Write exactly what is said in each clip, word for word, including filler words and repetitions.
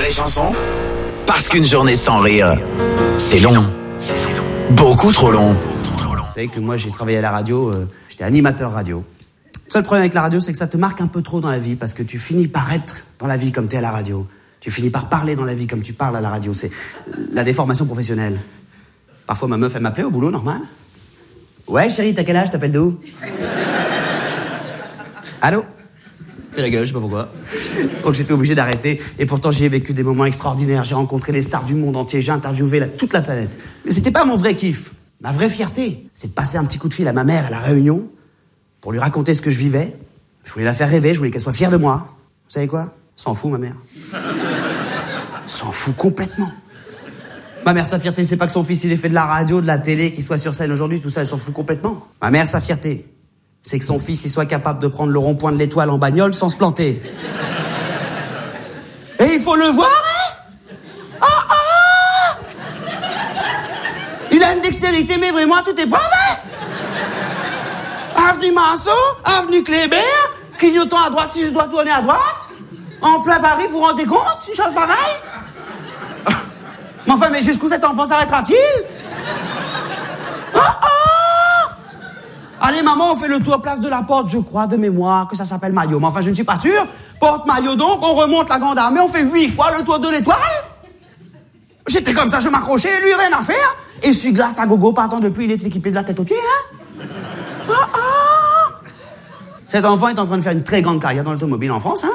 les chansons? Parce qu'une journée sans rire, c'est long. Beaucoup trop long. Vous savez que moi, j'ai travaillé à la radio, euh, j'étais animateur radio. Le seul problème avec la radio, c'est que ça te marque un peu trop dans la vie, parce que tu finis par être dans la vie comme t'es à la radio. Tu finis par parler dans la vie comme tu parles à la radio. C'est la déformation professionnelle. Parfois, ma meuf, elle m'appelait au boulot, normal. Ouais, chérie, t'as quel âge? T'appelles d'où? Allô? Fais la gueule, je sais pas pourquoi. Donc j'étais obligé d'arrêter. Et pourtant, j'ai vécu des moments extraordinaires. J'ai rencontré les stars du monde entier. J'ai interviewé la, toute la planète. Mais c'était pas mon vrai kiff. Ma vraie fierté, c'est de passer un petit coup de fil à ma mère à la Réunion pour lui raconter ce que je vivais. Je voulais la faire rêver. Je voulais qu'elle soit fière de moi. Vous savez quoi? S'en fout, ma mère. S'en fout complètement. Ma mère, sa fierté, c'est pas que son fils, il ait fait de la radio, de la télé, qu'il soit sur scène aujourd'hui, tout ça, elle s'en fout complètement. Ma mère, sa fierté, c'est que son fils, il soit capable de prendre le rond-point de l'Étoile en bagnole sans se planter. Et il faut le voir, hein? Ah, ah! Il a une dextérité, mais vraiment, tout est bon, hein? Avenue Marceau, avenue Kléber, clignotant à droite si je dois tourner à droite. En plein Paris, vous vous rendez compte? Une chose pareille? Mais enfin, mais jusqu'où cet enfant s'arrêtera-t-il? Oh, oh! Allez, maman, on fait le tour place de la Porte, je crois, de mémoire, que ça s'appelle Maillot. Mais enfin, je ne suis pas sûr. Porte Maillot, donc, on remonte la Grande Armée, on fait huit fois le tour de l'Étoile. J'étais comme ça, je m'accrochais, lui, rien à faire. Et suis glace à gogo, partant depuis, il est équipé de la tête aux pieds, hein? Oh, oh! Cet enfant est en train de faire une très grande carrière dans l'automobile en France, hein?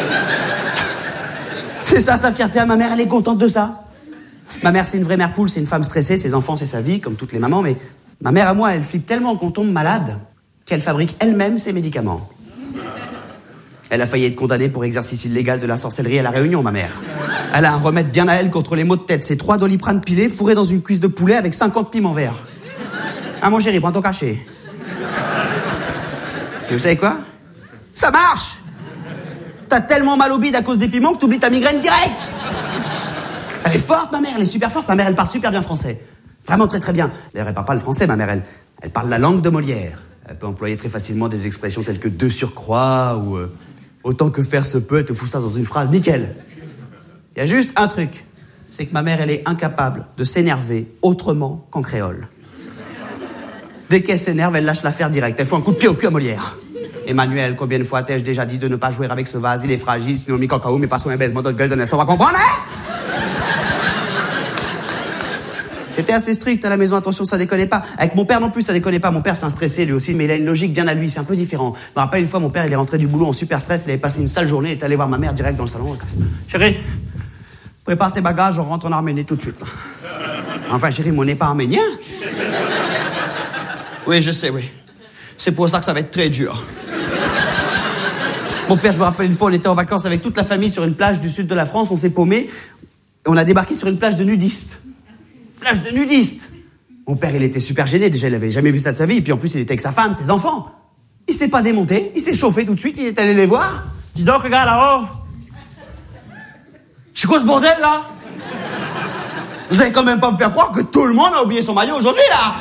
C'est ça, sa fierté à ma mère, elle est contente de ça. Ma mère, c'est une vraie mère poule, c'est une femme stressée, ses enfants, c'est sa vie, comme toutes les mamans, mais ma mère à moi, elle flippe tellement qu'on tombe malade qu'elle fabrique elle-même ses médicaments. Elle a failli être condamnée pour exercice illégal de la sorcellerie à La Réunion, ma mère. Elle a un remède bien à elle contre les maux de tête, c'est trois doliprane pilés fourrés dans une cuisse de poulet avec cinquante piments verts. Ah, mon chéri, prends ton cachet. Et vous savez quoi? Ça marche! T'as tellement mal au bide à cause des piments que t'oublies ta migraine directe! Elle est forte, ma mère, elle est super forte. Ma mère, elle parle super bien français. Vraiment très très bien. D'ailleurs, elle parle pas le français, ma mère, elle, elle parle la langue de Molière. Elle peut employer très facilement des expressions telles que de surcroît ou euh, autant que faire se peut, elle te fout ça dans une phrase, nickel. Il y a juste un truc, c'est que ma mère, elle est incapable de s'énerver autrement qu'en créole. Dès qu'elle s'énerve, elle lâche l'affaire directe. Elle fout un coup de pied au cul à Molière. Emmanuel, combien de fois t'ai-je déjà dit de ne pas jouer avec ce vase? Il est fragile, sinon mi cacao, mais pas son baisement de gueule de nest. On va comprendre, hein? C'était assez strict à la maison, attention, ça déconnait pas. Avec mon père non plus, ça déconnait pas. Mon père, c'est un stressé lui aussi, mais il a une logique bien à lui, c'est un peu différent. Je me rappelle une fois, mon père, il est rentré du boulot en super stress, il avait passé une sale journée, il est allé voir ma mère direct dans le salon. Chérie, prépare tes bagages, on rentre en Arménie tout de suite. Enfin, chérie, mon n'est pas arménien. Oui, je sais, oui. C'est pour ça que ça va être très dur. Mon père, je me rappelle une fois, on était en vacances avec toute la famille sur une plage du sud de la France, on s'est paumé, et on a débarqué sur une plage de nudistes. Plage de nudistes. Mon père, il était super gêné. Déjà, il avait jamais vu ça de sa vie. Et puis, en plus, il était avec sa femme, ses enfants. Il s'est pas démonté. Il s'est chauffé tout de suite. Il est allé les voir. Dis donc, regarde là-haut. C'est quoi ce bordel, là? Vous allez quand même pas me faire croire que tout le monde a oublié son maillot aujourd'hui, là?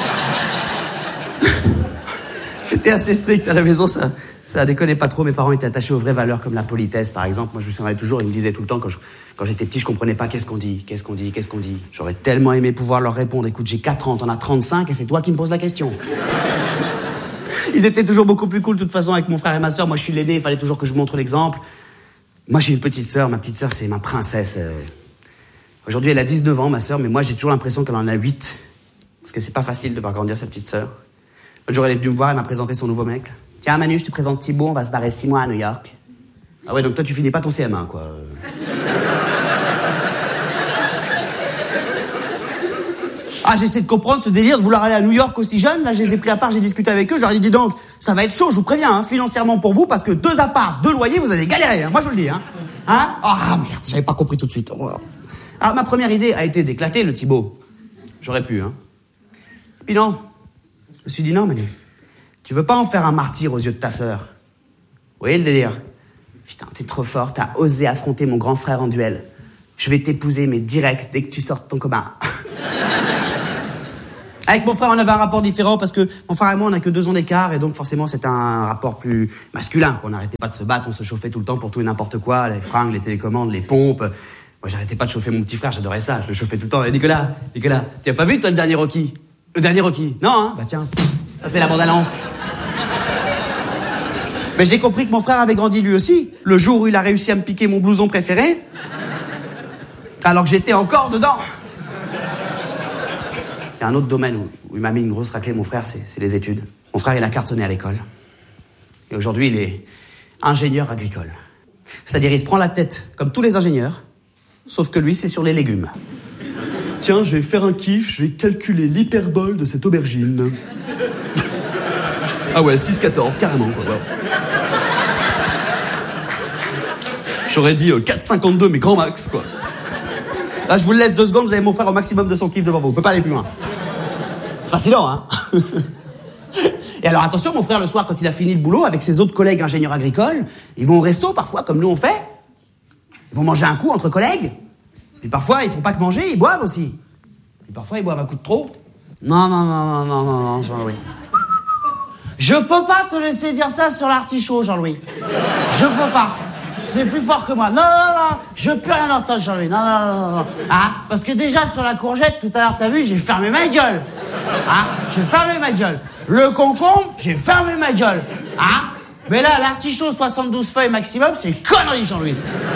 C'était assez strict à la maison, ça. Ça déconnait pas trop. Mes parents étaient attachés aux vraies valeurs comme la politesse, par exemple. Moi, je me souviens toujours, ils me disaient tout le temps, quand, je, quand j'étais petit, je comprenais pas qu'est-ce qu'on dit, qu'est-ce qu'on dit, qu'est-ce qu'on dit. J'aurais tellement aimé pouvoir leur répondre. Écoute, j'ai quatre ans, t'en as trente-cinq et c'est toi qui me poses la question. Ils étaient toujours beaucoup plus cool, de toute façon, avec mon frère et ma sœur. Moi, je suis l'aîné, il fallait toujours que je montre l'exemple. Moi, j'ai une petite sœur. Ma petite sœur, c'est ma princesse. Aujourd'hui, elle a dix-neuf ans, ma sœur, mais moi, j'ai toujours l'impression qu'elle en a huit. Parce que c'est pas facile de voir grandir sa petite sœur. L'autre jour, elle est venue me voir, elle m'a présenté son nouveau mec. Tiens, Manu, je te présente Thibaut, on va se barrer six mois à New York. Ah ouais, donc toi, tu finis pas ton C M un, quoi. Ah, j'essaie de comprendre ce délire de vouloir aller à New York aussi jeune. Là, je les ai pris à part, j'ai discuté avec eux. Je leur ai dit, donc, ça va être chaud, je vous préviens, hein, financièrement pour vous, parce que deux apparts, deux loyers, vous allez galérer, hein, moi je vous le dis. Hein, hein. Ah, merde, j'avais pas compris tout de suite. Alors, ma première idée a été d'éclater le Thibaut. J'aurais pu, hein. Puis non, je me suis dit, non, Manu. Tu veux pas en faire un martyr aux yeux de ta sœur? Vous voyez le délire? Putain, t'es trop fort, t'as osé affronter mon grand frère en duel. Je vais t'épouser, mais direct, dès que tu sortes de ton coma. Avec mon frère, on avait un rapport différent parce que mon frère et moi, on n'a que deux ans d'écart et donc forcément, c'était un rapport plus masculin. On n'arrêtait pas de se battre, on se chauffait tout le temps pour tout et n'importe quoi, les fringues, les télécommandes, les pompes. Moi, j'arrêtais pas de chauffer mon petit frère, j'adorais ça. Je le chauffais tout le temps. Et Nicolas, Nicolas, tu as pas vu, toi, le dernier Rocky? Le dernier Rocky? Non, hein? Bah tiens, ça c'est la bande-annonce. Mais j'ai compris que mon frère avait grandi lui aussi, le jour où il a réussi à me piquer mon blouson préféré, alors que j'étais encore dedans. Il y a un autre domaine où, où il m'a mis une grosse raclée, mon frère, c'est, c'est les études. Mon frère, il a cartonné à l'école. Et aujourd'hui, il est ingénieur agricole. C'est-à-dire, il se prend la tête, comme tous les ingénieurs, sauf que lui, c'est sur les légumes. Tiens, je vais faire un kiff, je vais calculer l'hyperbole de cette aubergine. Ah ouais, six quatorze, carrément, quoi. Ouais. J'aurais dit euh, quatre cinquante-deux, mais grand max, quoi. Là, je vous le laisse deux secondes, vous avez mon frère au maximum de son kiff devant vous. On peut pas aller plus loin. Fascinant, hein? Et alors, attention, mon frère, le soir, quand il a fini le boulot, avec ses autres collègues ingénieurs agricoles, ils vont au resto, parfois, comme nous on fait. Ils vont manger un coup entre collègues. Puis parfois, ils font pas que manger, ils boivent aussi. Puis parfois, ils boivent un coup de trop. Non, non, non, non, non, non, non, Jean-Louis. Je peux pas te laisser dire ça sur l'artichaut, Jean-Louis. Je peux pas. C'est plus fort que moi. Non, non, non, je peux rien entendre, Jean-Louis. Non, non, non, non. Hein? Parce que déjà, sur la courgette, tout à l'heure, t'as vu, j'ai fermé ma gueule. Hein? J'ai fermé ma gueule. Le concombre, j'ai fermé ma gueule. Hein? Mais là, l'artichaut, soixante-douze feuilles maximum, c'est connerie, Jean-Louis.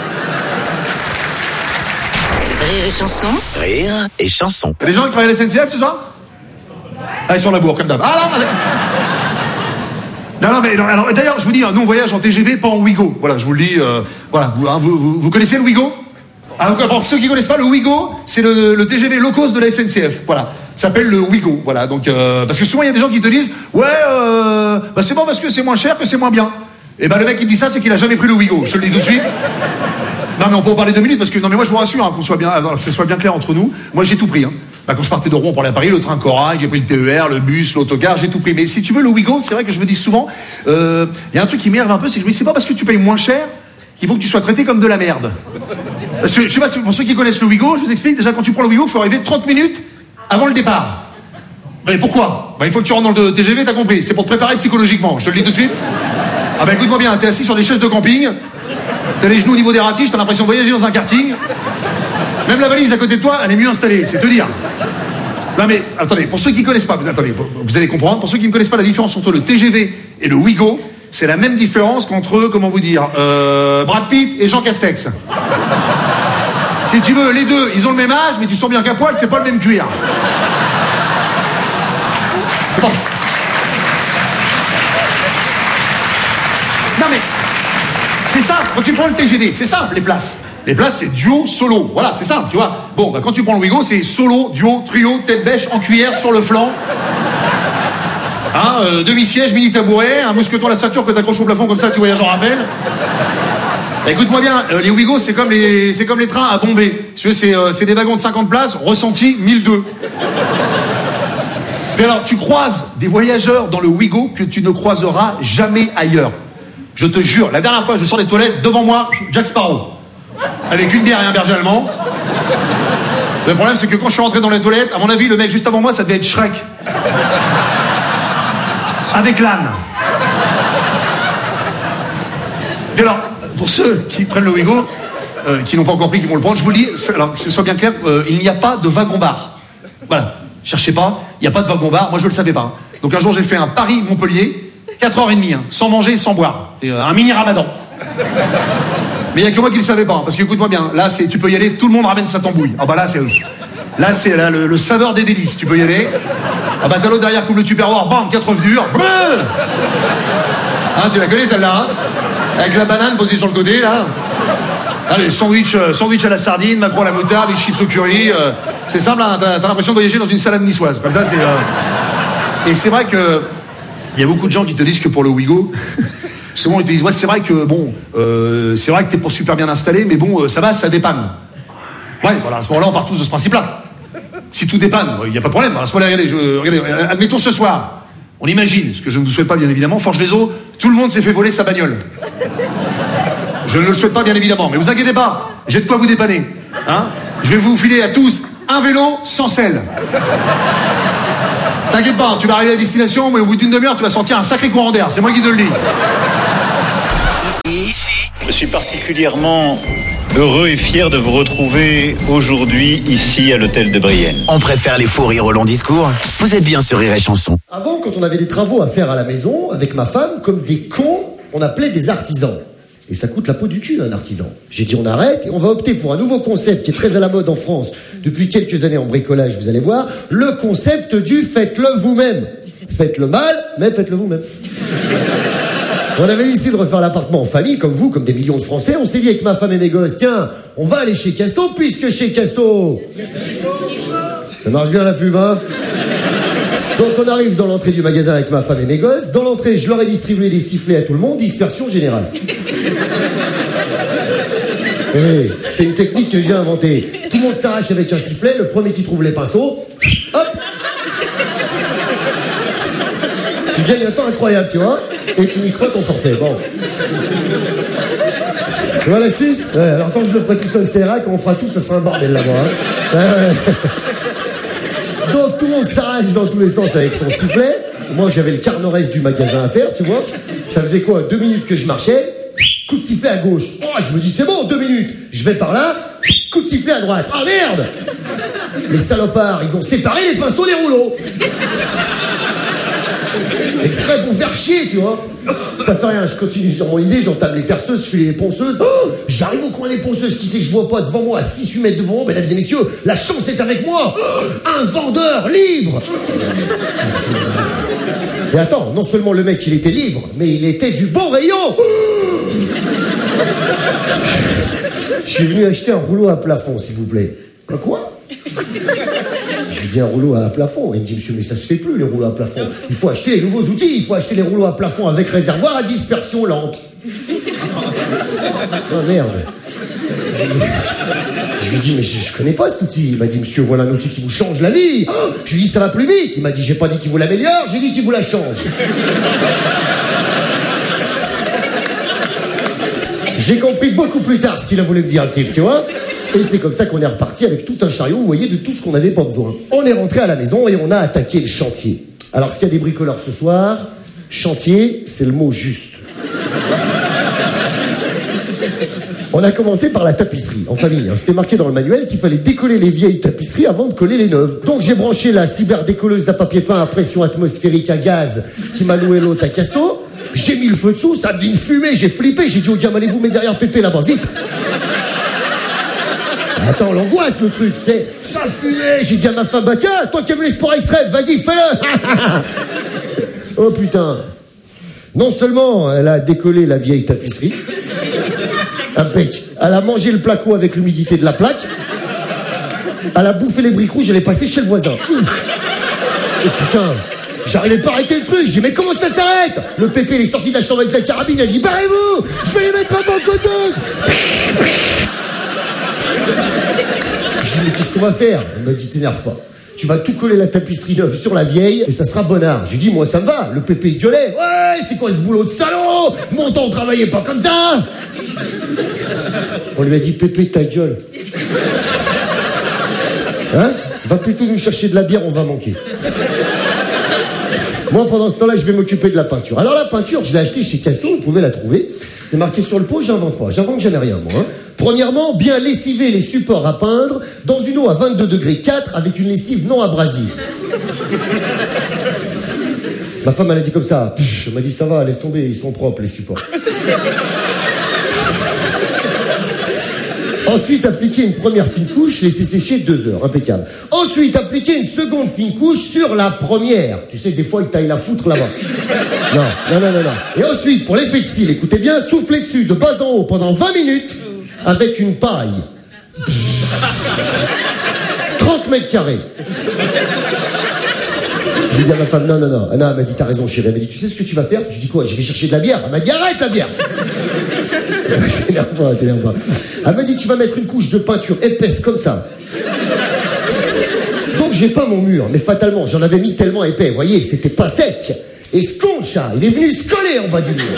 Rire et chanson. Rire et chanson. Il y a des gens qui travaillent à la S N C F ce soir? Ah, ils sont à la bourre, comme d'hab. Ah, là, là. Non, non, mais non, alors, d'ailleurs, je vous dis, nous on voyage en T G V, pas en Ouigo. Voilà, je vous le dis. Euh, voilà, vous, hein, vous, vous, vous connaissez le Ouigo? Alors, pour ceux qui connaissent pas, le Ouigo, c'est le, le T G V low cost de la S N C F. Voilà, ça s'appelle le Ouigo. Voilà, donc euh, parce que souvent il y a des gens qui te disent, ouais, euh, bah c'est bon parce que c'est moins cher que c'est moins bien. Et ben le mec qui dit ça, c'est qu'il a jamais pris le Ouigo. Je te le dis tout de suite. Non mais on peut en parler deux minutes parce que non mais moi je vous rassure, hein, qu'on soit bien, alors, que ce soit bien clair entre nous. Moi j'ai tout pris. Hein. Bah, quand je partais de Rouen pour aller à Paris, le train Corail, j'ai pris le T E R, le bus, l'autocar, j'ai tout pris. Mais si tu veux le Ouigo, c'est vrai que je me dis souvent, il euh, y a un truc qui m'énerve un peu, c'est que je me dis c'est pas parce que tu payes moins cher qu'il faut que tu sois traité comme de la merde. Parce que, je sais pas, pour ceux qui connaissent le Ouigo, je vous explique déjà quand tu prends le Ouigo, il faut arriver trente minutes avant le départ. Mais pourquoi? Bah, il faut que tu rentres dans le T G V, t'as compris. C'est pour te préparer psychologiquement, je te le dis tout de suite. Ah bah écoute-moi bien, t'es assis sur des chaises de camping, t'as les genoux au niveau des ratiches, t'as l'impression de voyager dans un karting. Même la valise à côté de toi, elle est mieux installée, c'est te dire. Non mais, attendez, pour ceux qui connaissent pas, vous, attendez, vous allez comprendre, pour ceux qui ne connaissent pas la différence entre le T G V et le Ouigo, c'est la même différence qu'entre, comment vous dire, euh, Brad Pitt et Jean Castex. Si tu veux, les deux, ils ont le même âge, mais tu sens bien qu'à poil, c'est pas le même cuir. Bon. Non mais, c'est ça, quand tu prends le T G V, c'est simple les places. Les places, c'est duo, solo. Voilà, c'est simple, tu vois. Bon, bah, quand tu prends le Ouigo, c'est solo, duo, trio, tête bêche, en cuillère, sur le flanc. Hein, euh, demi-siège, mini-tabouret, un mousqueton à la ceinture que t'accroches au plafond comme ça, tu voyages en rappel. Bah, écoute-moi bien, euh, les Ouigo, c'est comme les, c'est comme les trains à Bombay. Si tu veux, c'est, euh, c'est des wagons de cinquante places, ressenti mille deux. Mais alors, tu croises des voyageurs dans le Ouigo que tu ne croiseras jamais ailleurs. Je te jure, la dernière fois, je sors des toilettes, devant moi, Jack Sparrow. Avec une bière et un berger allemand. Le problème, c'est que quand je suis rentré dans les toilettes, à mon avis, le mec juste avant moi, ça devait être Shrek. Avec l'âne. Et alors, pour ceux qui prennent le Ouigo, euh, qui n'ont pas encore pris, qui vont le prendre, je vous le dis, alors, que ce soit bien clair, euh, il n'y a pas de wagon-bar. Voilà, cherchez pas, il n'y a pas de wagon-bar, moi je le savais pas. Hein. Donc un jour, j'ai fait un Paris-Montpellier, quatre heures trente, hein, sans manger, sans boire. C'est euh, un mini-ramadan. Mais il n'y a que moi qui le savais pas, hein, parce que écoute-moi bien, là c'est, tu peux y aller, tout le monde ramène sa tambouille. Ah bah là c'est, là c'est là, le, le saveur des délices, tu peux y aller. Ah bah t'as l'autre derrière coupe le tupperware, bam, quatre œufs durs. Hein, tu la connais celle-là, hein, avec la banane posée sur le côté là. Allez, sandwich, euh, sandwich à la sardine, maquereau à la moutarde, les chips au curry. Euh, c'est simple, hein, t'as, t'as l'impression de voyager dans une salade niçoise. Comme ça c'est. Euh... Et c'est vrai que il y a beaucoup de gens qui te disent que pour le Ouigo. Souvent ils te disent ouais c'est vrai que bon euh, c'est vrai que t'es pas super bien installé mais bon euh, ça va ça dépanne. Ouais voilà à ce moment-là on part tous de ce principe-là. Si tout dépanne il y a pas de problème. À ce moment-là regardez, je, regardez admettons ce soir on imagine ce que je ne vous souhaite pas bien évidemment forge les eaux tout le monde s'est fait voler sa bagnole. Je ne le souhaite pas bien évidemment mais vous inquiétez pas j'ai de quoi vous dépanner hein. Je vais vous filer à tous un vélo sans selle. T'inquiète pas, tu vas arriver à destination, mais au bout d'une demi-heure, tu vas sentir un sacré courant d'air. C'est moi qui te le dis. Je suis particulièrement heureux et fier de vous retrouver aujourd'hui ici à l'hôtel de Brienne. On préfère les fous rires au long discours. Vous êtes bien sur Rire et Chanson. Avant, quand on avait des travaux à faire à la maison, avec ma femme, comme des cons, on appelait des artisans. Et ça coûte la peau du cul, un artisan. J'ai dit on arrête et on va opter pour un nouveau concept qui est très à la mode en France depuis quelques années en bricolage, vous allez voir, le concept du faites-le vous-même. Faites-le mal, mais faites-le vous-même. On avait décidé de refaire l'appartement en famille, comme vous, comme des millions de Français. On s'est dit avec ma femme et mes gosses, tiens, on va aller chez Casto, puisque chez Casto... Ça marche bien la pub, hein? Donc on arrive dans l'entrée du magasin avec ma femme et mes gosses. Dans l'entrée, je leur ai distribué des sifflets à tout le monde, dispersion générale. Et c'est une technique que j'ai inventée. Tout le monde s'arrache avec un sifflet, le premier qui trouve les pinceaux, hop! Tu gagnes un temps incroyable, tu vois, et tu micros ton forfait. Bon. Tu vois l'astuce? Ouais, alors tant que je le ferai tout seul, c'est vrai, quand on fera tout, ça sera un bordel là-bas. Hein. Ouais, ouais. Donc tout le monde s'arrache dans tous les sens avec son sifflet. Moi, j'avais le quart nord-est du magasin à faire, tu vois. Ça faisait quoi? Deux minutes que je marchais. Coup de sifflet à gauche. Oh, je me dis, c'est bon, deux minutes. Je vais par là. Coup de sifflet à droite. Ah, merde! Les salopards, ils ont séparé les pinceaux des rouleaux. Exprès pour faire chier, tu vois. Ça fait rien, je continue sur mon idée, j'entame les perceuses, je fais les ponceuses. Oh, j'arrive au coin des ponceuses, qui c'est que je vois pas devant moi, à six huit mètres devant moi, mesdames et messieurs, la chance est avec moi. Oh, un vendeur libre. Et attends, non seulement le mec, il était libre, mais il était du bon rayon. Je suis venu acheter un rouleau à plafond, s'il vous plaît. Quoi, quoi? Je lui dis un rouleau à plafond. Il me dit, monsieur, mais ça se fait plus, les rouleaux à plafond. Il faut acheter les nouveaux outils, il faut acheter les rouleaux à plafond avec réservoir à dispersion lente. Oh merde. Je lui dis, mais je, je connais pas cet outil. Il m'a dit, monsieur, voilà un outil qui vous change la vie. Oh, je lui dis, ça va plus vite. Il m'a dit, j'ai pas dit qu'il vous l'améliore, j'ai dit qu'il vous la change. J'ai compris beaucoup plus tard ce qu'il a voulu me dire, le type, tu vois. Et c'est comme ça qu'on est reparti avec tout un chariot, vous voyez, de tout ce qu'on n'avait pas besoin. On est rentré à la maison et on a attaqué le chantier. Alors, s'il y a des bricoleurs ce soir, chantier, c'est le mot juste. On a commencé par la tapisserie, en famille. Hein. C'était marqué dans le manuel qu'il fallait décoller les vieilles tapisseries avant de coller les neuves. Donc j'ai branché la cyberdécolleuse à papier peint à pression atmosphérique à gaz qui m'a loué l'autre à Casto. J'ai mis le feu dessous, ça faisait une fumée, j'ai flippé, j'ai dit au gamin, allez-vous mettre derrière Pépé là-bas, vite. Attends, l'angoisse, le truc, c'est ça fumait. J'ai dit à ma femme, bah tiens, toi qui aimes les sports extrêmes, vas-y, fais-le. Oh putain. Non seulement elle a décollé la vieille tapisserie, impec. Elle a mangé le placo avec l'humidité de la plaque. Elle a bouffé les briques rouges, elle est passée chez le voisin. Oh putain. J'arrivais pas à arrêter le truc, j'ai dit mais comment ça s'arrête? Le pépé il est sorti de la chambre avec la carabine, il a dit barrez-vous, je vais les mettre en bancoteuse. Je dis mais qu'est-ce qu'on va faire? Il m'a dit t'énerve pas, tu vas tout coller la tapisserie neuve sur la vieille et ça sera bonnard. J'ai dit moi ça me va, le pépé il gueulait, ouais c'est quoi ce boulot de salaud, mon temps on travaillait pas comme ça. On lui a dit pépé ta gueule. Hein? Va plutôt nous chercher de la bière, on va manquer. Moi, pendant ce temps-là, je vais m'occuper de la peinture. Alors, la peinture, je l'ai achetée chez Casto, vous pouvez la trouver. C'est marqué sur le pot, j'invente pas. J'invente jamais rien, moi. Hein. Premièrement, bien lessiver les supports à peindre dans une eau à vingt-deux degrés quatre avec une lessive non abrasive. Ma femme, elle a dit comme ça. Pff, elle m'a dit, ça va, laisse tomber, ils sont propres, les supports. Ensuite, appliquer une première fine couche, laisser sécher deux heures, impeccable. Ensuite, appliquer une seconde fine couche sur la première. Tu sais, des fois, ils taillent la foutre là-bas. Non, non, non, non, non. Et ensuite, pour l'effet de style, écoutez bien, soufflez dessus de bas en haut pendant vingt minutes avec une paille. trente mètres carrés. Je lui dis à ma femme, non, non, non. Anna, elle m'a dit, t'as raison, chérie. Elle m'a dit, tu sais ce que tu vas faire? Je lui dis quoi? Je vais chercher de la bière. Elle m'a dit, arrête la bière. T'énerve pas, t'énerve pas. Elle m'a dit, tu vas mettre une couche de peinture épaisse comme ça. Donc j'ai peint mon mur, mais fatalement, j'en avais mis tellement épais, vous voyez, c'était pas sec. Et ce con, le chat, il est venu se coller en bas du mur.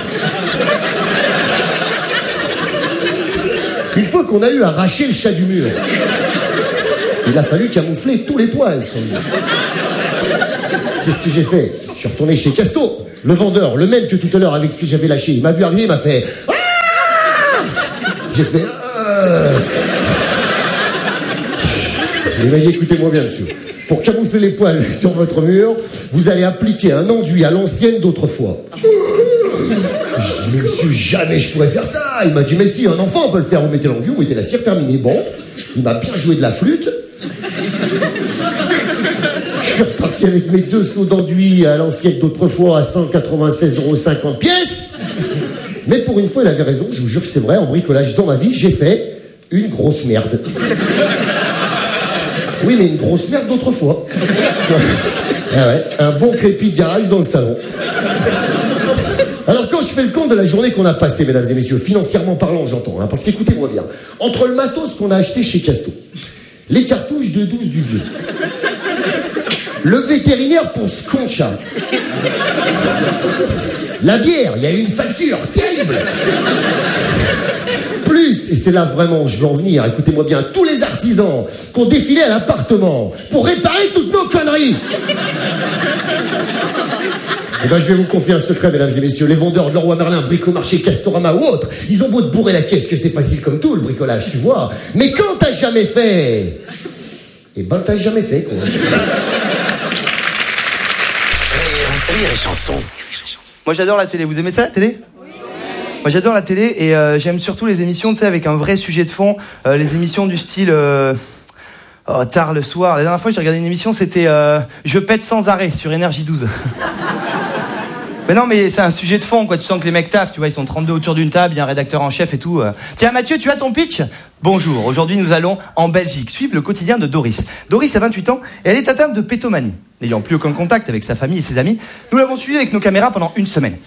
Une fois qu'on a eu arraché le chat du mur, il a fallu camoufler tous les poils sur le mur. Qu'est-ce que j'ai fait? Je suis retourné chez Casto, le vendeur, le même que tout à l'heure avec ce que j'avais lâché. Il m'a vu arriver, il m'a fait... Ah, j'ai fait... Ah, Euh... Il m'a dit, écoutez-moi bien, monsieur. Pour camoufler les poils sur votre mur, vous allez appliquer un enduit à l'ancienne d'autrefois. Je dis, monsieur, jamais je pourrais faire ça. Il m'a dit, mais si, un enfant peut le faire. Vous mettez l'enduit, vous mettez la cire terminée. Bon, il m'a bien joué de la flûte. Je suis reparti avec mes deux seaux d'enduit à l'ancienne d'autrefois à cent quatre-vingt-seize euros cinquante pièces. Mais pour une fois, il avait raison, je vous jure que c'est vrai, en bricolage dans ma vie, j'ai fait une grosse merde. Oui, mais une grosse merde d'autrefois. Ah ouais, un bon crépi de garage dans le salon. Alors quand je fais le compte de la journée qu'on a passée, mesdames et messieurs, financièrement parlant, j'entends, hein, parce qu'écoutez-moi bien, entre le matos qu'on a acheté chez Casto, les cartouches de douze du vieux, le vétérinaire pour Sconcha, la bière, il y a eu une facture terrible. Plus, et c'est là vraiment où je veux en venir, écoutez-moi bien, tous les artisans qui ont défilé à l'appartement pour réparer toutes nos conneries. Eh ben, je vais vous confier un secret, mesdames et messieurs. Les vendeurs de Leroy Merlin, Bricomarché, Castorama ou autres, ils ont beau te bourrer la caisse que c'est facile comme tout, le bricolage, tu vois. Mais quand t'as jamais fait, eh ben, t'as jamais fait, quoi. Rire et chanson. Moi j'adore la télé, vous aimez ça la télé ? Oui. Moi j'adore la télé et euh, j'aime surtout les émissions, tu sais, avec un vrai sujet de fond, euh, les émissions du style euh, oh, tard le soir. La dernière fois j'ai regardé une émission, c'était euh, Je pète sans arrêt sur Énergie douze. Mais non, mais c'est un sujet de fond, quoi. Tu sens que les mecs taffent, tu vois, ils sont trente-deux autour d'une table, il y a un rédacteur en chef et tout. Euh. Tiens, Mathieu, tu as ton pitch ? Bonjour, aujourd'hui nous allons en Belgique suivre le quotidien de Doris. Doris a vingt-huit ans et elle est atteinte de pétomanie. N'ayant plus aucun contact avec sa famille et ses amis, nous l'avons suivie avec nos caméras pendant une semaine.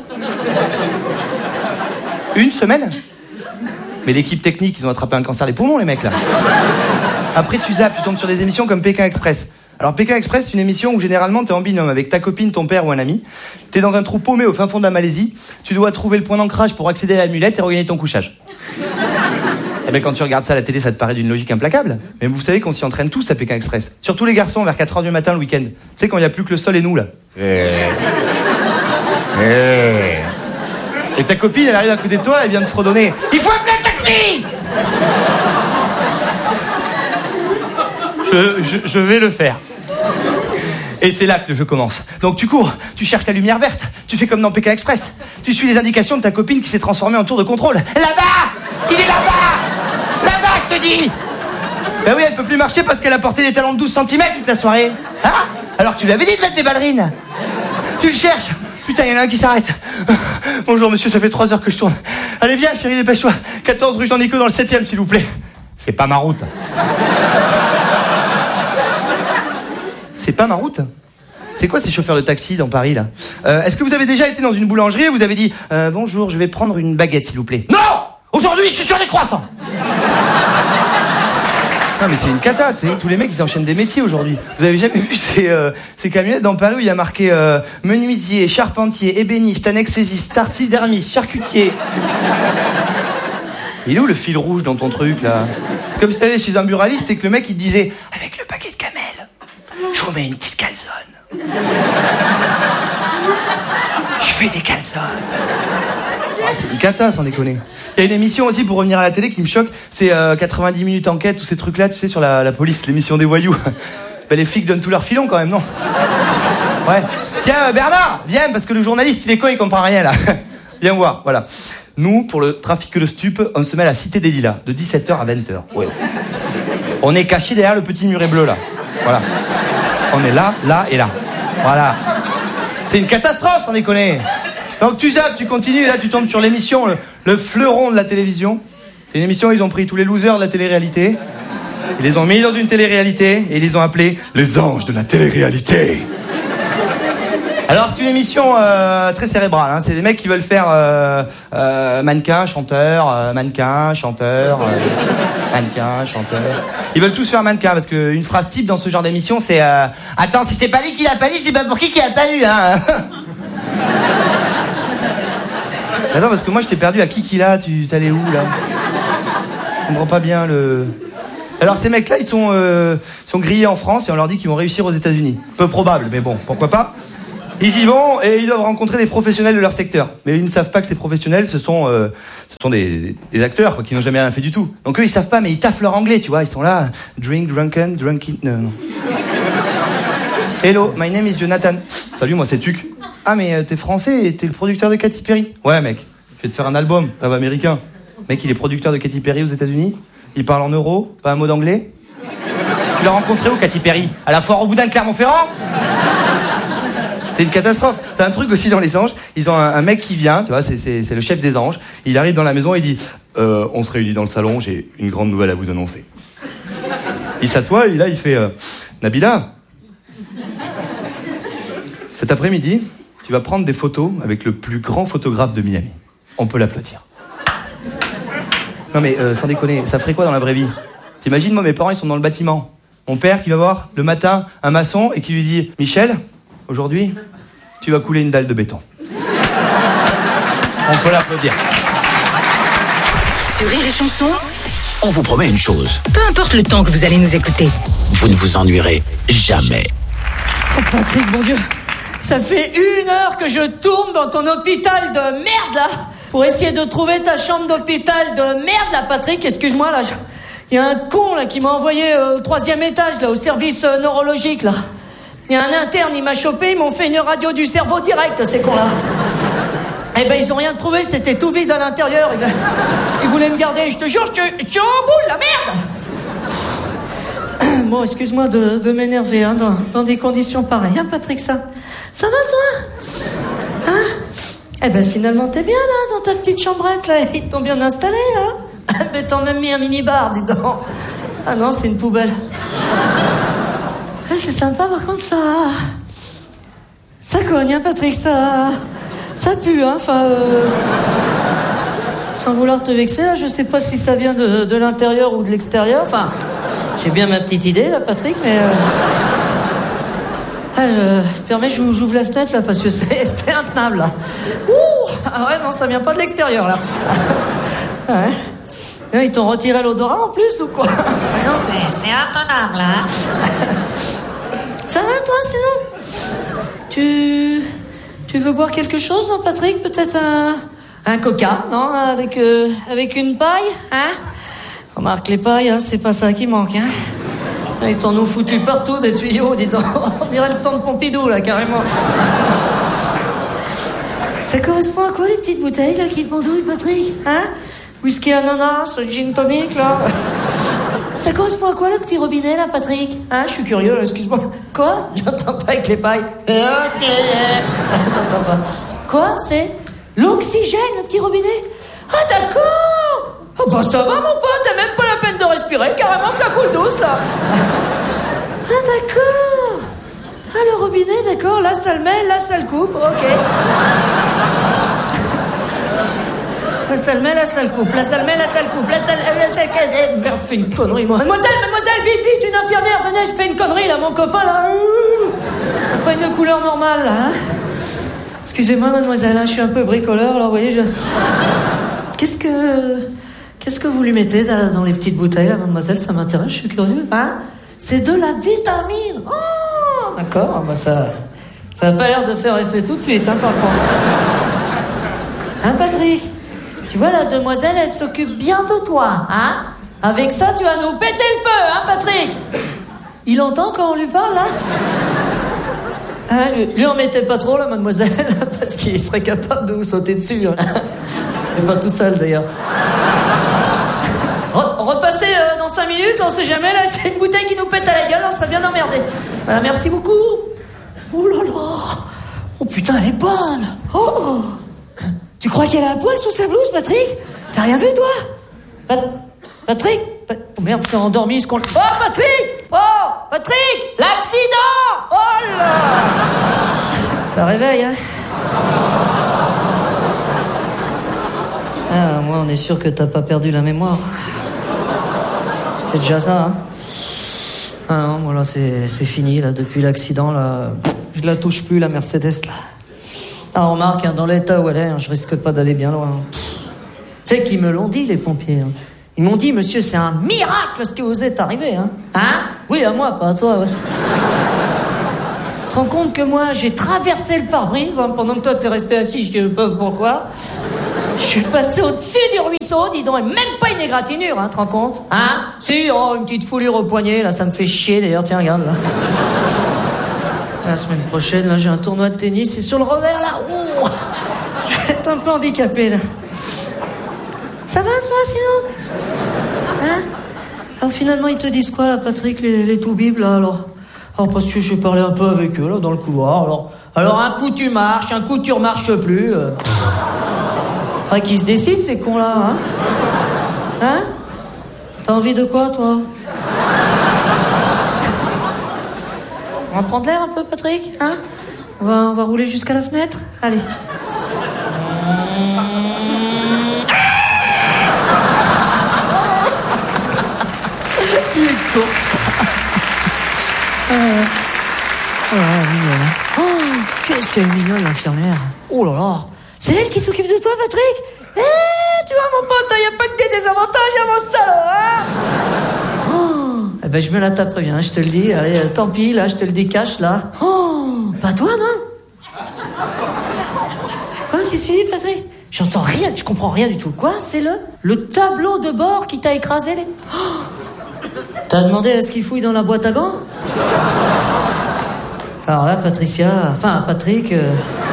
Une semaine ? Mais l'équipe technique, ils ont attrapé un cancer des poumons, les mecs, là. Après, tu zappes, tu tombes sur des émissions comme Pékin Express. Alors Pékin Express, c'est une émission où généralement t'es en binôme avec ta copine, ton père ou un ami. T'es dans un trou paumé au fin fond de la Malaisie. Tu dois trouver le point d'ancrage pour accéder à la mulette et regagner ton couchage. Eh bien quand tu regardes ça à la télé, ça te paraît d'une logique implacable. Mais vous savez qu'on s'y entraîne tous à Pékin Express. Surtout les garçons vers quatre heures du matin le week-end. Tu sais quand il n'y a plus que le sol et nous là. Et ta copine, elle arrive à côté de toi, elle vient de fredonner. Il faut appeler un taxi. Je, je, je vais le faire. Et c'est là que le jeu commence. Donc tu cours, tu cherches la lumière verte, tu fais comme dans Pékin Express. Tu suis les indications de ta copine qui s'est transformée en tour de contrôle. Là-bas! Il est là-bas! Là-bas, je te dis! Ben oui, elle peut plus marcher parce qu'elle a porté des talons de douze centimètres toute la soirée. Hein? Alors tu lui avais dit de mettre des ballerines. Tu le cherches. Putain, il y en a un qui s'arrête. Bonjour monsieur, ça fait trois heures que je tourne. Allez viens chérie, dépêche-toi. quatorze rue Jean-Nico dans le septième s'il vous plaît. C'est pas ma route. C'est pas ma route. C'est quoi ces chauffeurs de taxi dans Paris là? euh, Est-ce que vous avez déjà été dans une boulangerie et vous avez dit euh, bonjour, je vais prendre une baguette s'il vous plaît? Non! Aujourd'hui je suis sur des croissants. Non mais c'est une cata, tu sais, tous les mecs ils enchaînent des métiers aujourd'hui. Vous avez jamais vu ces, euh, ces camionnettes dans Paris où il y a marqué euh, menuisier, charpentier, ébéniste, anesthésiste, taxidermiste, charcutier. Il est où le fil rouge dans ton truc là? C'est comme si t'allais chez un buraliste et que le mec il te disait avec le paquet de camel, je vous mets une petite calzone. Je fais des calzones. Oh, c'est une cata sans déconner. Il y a une émission aussi, pour revenir à la télé, qui me choque, c'est euh, quatre-vingt-dix minutes enquête, tous ces trucs-là, tu sais, sur la, la police, l'émission des voyous. Ben, les flics donnent tout leur filon quand même, non? Ouais. Tiens, euh, Bernard, viens, parce que le journaliste, il est con, il comprend rien, là. Viens voir, voilà. Nous, pour le trafic de stupes, on se met à la Cité des Lilas, de dix-sept heures à vingt heures. Ouais. On est caché derrière le petit muret bleu, là. Voilà. On est là, là et là. Voilà. C'est une catastrophe, sans déconner. Donc tu zappes, tu continues, et là tu tombes sur l'émission, le, le fleuron de la télévision. C'est une émission où ils ont pris tous les losers de la télé-réalité, ils les ont mis dans une télé-réalité, et ils les ont appelés les anges de la télé-réalité. Alors c'est une émission euh, très cérébrale, hein. C'est des mecs qui veulent faire euh, euh, mannequin, chanteur, euh, mannequin, chanteur, euh, mannequin, chanteur. Ils veulent tous faire mannequin parce qu'une phrase type dans ce genre d'émission c'est euh, attends, si c'est pas lui qui l'a pas dit, c'est pas pour qui qui l'a pas eu, hein. Attends, parce que moi je t'ai perdu à qui là, tu t'allais où là? Je comprends pas bien le... Alors ces mecs là ils sont, euh, sont grillés en France et on leur dit qu'ils vont réussir aux États-Unis. Peu probable, mais bon, pourquoi pas. Ils y vont et ils doivent rencontrer des professionnels de leur secteur. Mais ils ne savent pas que ces professionnels, ce sont, euh, ce pourtant des, des acteurs, quoi, qui n'ont jamais rien fait du tout. Donc eux, ils savent pas, mais ils taffent leur anglais, tu vois. Ils sont là, drink, drunken, drunken... Non, non. Hello, my name is Jonathan. Salut, moi c'est Tuc. Ah, mais euh, t'es français et t'es le producteur de Katy Perry. Ouais, mec, je vais te faire un album, rêve américain. Mec, il est producteur de Katy Perry aux États-Unis. Il parle en euros, pas un mot d'anglais. Tu l'as rencontré où, Katy Perry? À la foire au boudin de Clermont-Ferrand? C'est une catastrophe. T'as un truc aussi dans les anges. Ils ont un, un mec qui vient, tu vois, c'est, c'est, c'est le chef des anges. Il arrive dans la maison et il dit euh, on se réunit dans le salon, j'ai une grande nouvelle à vous annoncer. Il s'assoit et là, il fait euh, Nabila, cet après-midi, tu vas prendre des photos avec le plus grand photographe de Miami. On peut l'applaudir. Non mais, euh, sans déconner, ça ferait quoi dans la vraie vie? T'imagines, moi, mes parents, ils sont dans le bâtiment. Mon père qui va voir, le matin, un maçon et qui lui dit « Michel, aujourd'hui, tu vas couler une dalle de béton. » On peut l'applaudir. Sur Rire et Chanson, On vous promet une chose. peu importe le temps que vous allez nous écouter. Vous ne vous ennuierez jamais. Oh Patrick, mon Dieu, ça fait une heure que je tourne dans ton hôpital de merde, là, pour essayer de trouver ta chambre d'hôpital de merde, là, Patrick, excuse-moi, là, je... il y a un con, là, qui m'a envoyé euh, au troisième étage, là, au service euh, neurologique, là. Il y a un interne, il m'a chopé, ils m'ont fait une radio du cerveau direct, ces cons-là. Eh ben, ils ont rien trouvé, c'était tout vide à l'intérieur. Ils, ils voulaient me garder, je te jure, je te... je te en boule, la merde. Bon, excuse-moi de, de m'énerver, hein, dans, dans des conditions pareilles, hein, Patrick, ça... Ça va, toi? Hein? Eh ben, finalement, t'es bien, là, dans ta petite chambrette, là. Ils t'ont bien installé, là. Mais t'en même mis un mini-bar, dis donc. Ah non, c'est une poubelle. Ah, c'est sympa, par contre, ça... Ça cogne, hein, Patrick, ça... Ça pue, hein, enfin... Euh... Sans vouloir te vexer, là, je sais pas si ça vient de, de l'intérieur ou de l'extérieur, enfin... J'ai bien ma petite idée, là, Patrick, mais... Euh... Ah, je... Permets, j'ouvre la fenêtre, là, parce que c'est, c'est intenable, là. Ouh! Ah ouais, non, ça vient pas de l'extérieur, là. Ouais. Ils t'ont retiré l'odorat, en plus, ou quoi? Non, c'est, c'est intenable, là. Ça va, toi, sinon? Tu... Tu veux boire quelque chose, non, Patrick? Peut-être un... Un coca, non? Avec, euh, avec une paille, hein? Remarque, les pailles, hein, c'est pas ça qui manque, hein? Ils t'en ont foutu partout, des tuyaux, dis donc. On dirait le centre Pompidou, là, carrément. Ça correspond à quoi, les petites bouteilles, là, qui pendouillent, Patrick? Hein? Whisky ananas, gin tonic, là. Ça correspond à quoi, le petit robinet, là, Patrick? Hein? Je suis curieux, là, excuse-moi. Quoi? J'entends pas avec les pailles. Ok, j'entends pas. Quoi? C'est l'oxygène, le petit robinet? Ah, d'accord! Oh, bah, ça va, mon pote, t'as même pas la peine de respirer, carrément, ça coule douce, là. Ah, d'accord. Ah, le robinet, d'accord, là, ça le met, là, ça le coupe, ok. Là, ça le met, là, ça le coupe, là, ça le met, là, ça le coupe, là, ça le... Merde, fais une connerie, moi. Mademoiselle, mademoiselle, vite, vite, une infirmière, venez, je fais une connerie, là, mon copain, là. Pas une couleur normale, là, hein. Excusez-moi, mademoiselle, hein, je suis un peu bricoleur, alors, vous voyez, je... Qu'est-ce que... Qu'est-ce que vous lui mettez dans, dans les petites bouteilles, là, mademoiselle? Ça m'intéresse, je suis curieux. Hein? C'est de la vitamine. Oh, d'accord, bah ça... Ça n'a pas l'air de faire effet tout de suite, hein, par contre. Hein, Patrick? Tu vois, la demoiselle, elle s'occupe bien de toi, hein? Avec ça, tu vas nous péter le feu, hein, Patrick? Il entend quand on lui parle, là? Hein, lui, lui en mettez pas trop, là, mademoiselle, parce qu'il serait capable de vous sauter dessus. Hein. Mais pas tout seul, d'ailleurs. Re- repassez euh, dans cinq minutes, on sait jamais, là, c'est une bouteille qui nous pète à la gueule, on serait bien emmerdés. Voilà, merci beaucoup. Oh là là. Oh putain, elle est bonne. Oh. Tu crois qu'elle a un poil sous sa blouse, Patrick? T'as rien vu, toi? Pat- Patrick? Pat- oh merde, c'est endormi, ce qu'on... Oh, Patrick! Oh, Patrick! L'accident! Oh là! Ça réveille, hein? Ah, moi, on est sûr que t'as pas perdu la mémoire. C'est déjà ça, hein? Ah non, moi, là, c'est, c'est fini, là, depuis l'accident, là. Je la touche plus, la Mercedes, là. Ah, remarque, hein, dans l'état où elle est, hein, je risque pas d'aller bien loin. Tu sais qu'ils me l'ont dit, les pompiers, hein. Ils m'ont dit, monsieur, c'est un miracle ce qui vous est arrivé, hein? Hein? Oui, à moi, pas à toi, ouais. Tu te rends compte que moi, j'ai traversé le pare-brise, hein, pendant que toi, t'es resté assis, je sais pas pourquoi. Je suis passé au-dessus du ruisseau, dis donc, et même pas une égratignure, hein, tu te rends compte? Hein? Si, oh, une petite foulure au poignet, là, ça me fait chier, d'ailleurs, tiens, regarde, là. La semaine prochaine, là, j'ai un tournoi de tennis, et sur le revers, là, ouh, je vais être un peu handicapé, là. Ça va, toi, sinon? Hein? Alors, finalement, ils te disent quoi, là, Patrick, les, les toubibs, là, alors? Alors, parce que j'ai parlé un peu avec eux, là, dans le couloir, alors... Alors, un coup, tu marches, un coup, tu remarches plus. Euh... Faudrait qu'ils se décident, ces cons-là, hein? Hein? T'as envie de quoi, toi? On va prendre l'air un peu, Patrick, hein? On va, on va rouler jusqu'à la fenêtre? Allez. Il est court, ça. Euh... Oh, mignonne. Oh, qu'est-ce qu'elle est mignonne, l'infirmière. Oh là là. C'est elle qui s'occupe de toi, Patrick? Eh, tu vois, mon pote, il n'y a pas que des désavantages à mon salaud, hein? Oh, eh ben, je me la taperai bien, je te le dis. Allez, tant pis, là, je te le décache, là. Oh, pas toi, non? Quoi, qu'est-ce que tu dis, Patrick? J'entends rien, je comprends rien du tout. Quoi, c'est le, le tableau de bord qui t'a écrasé les... Oh, t'as demandé à ce qu'il fouille dans la boîte à gants? Alors là, Patricia, enfin, Patrick, euh...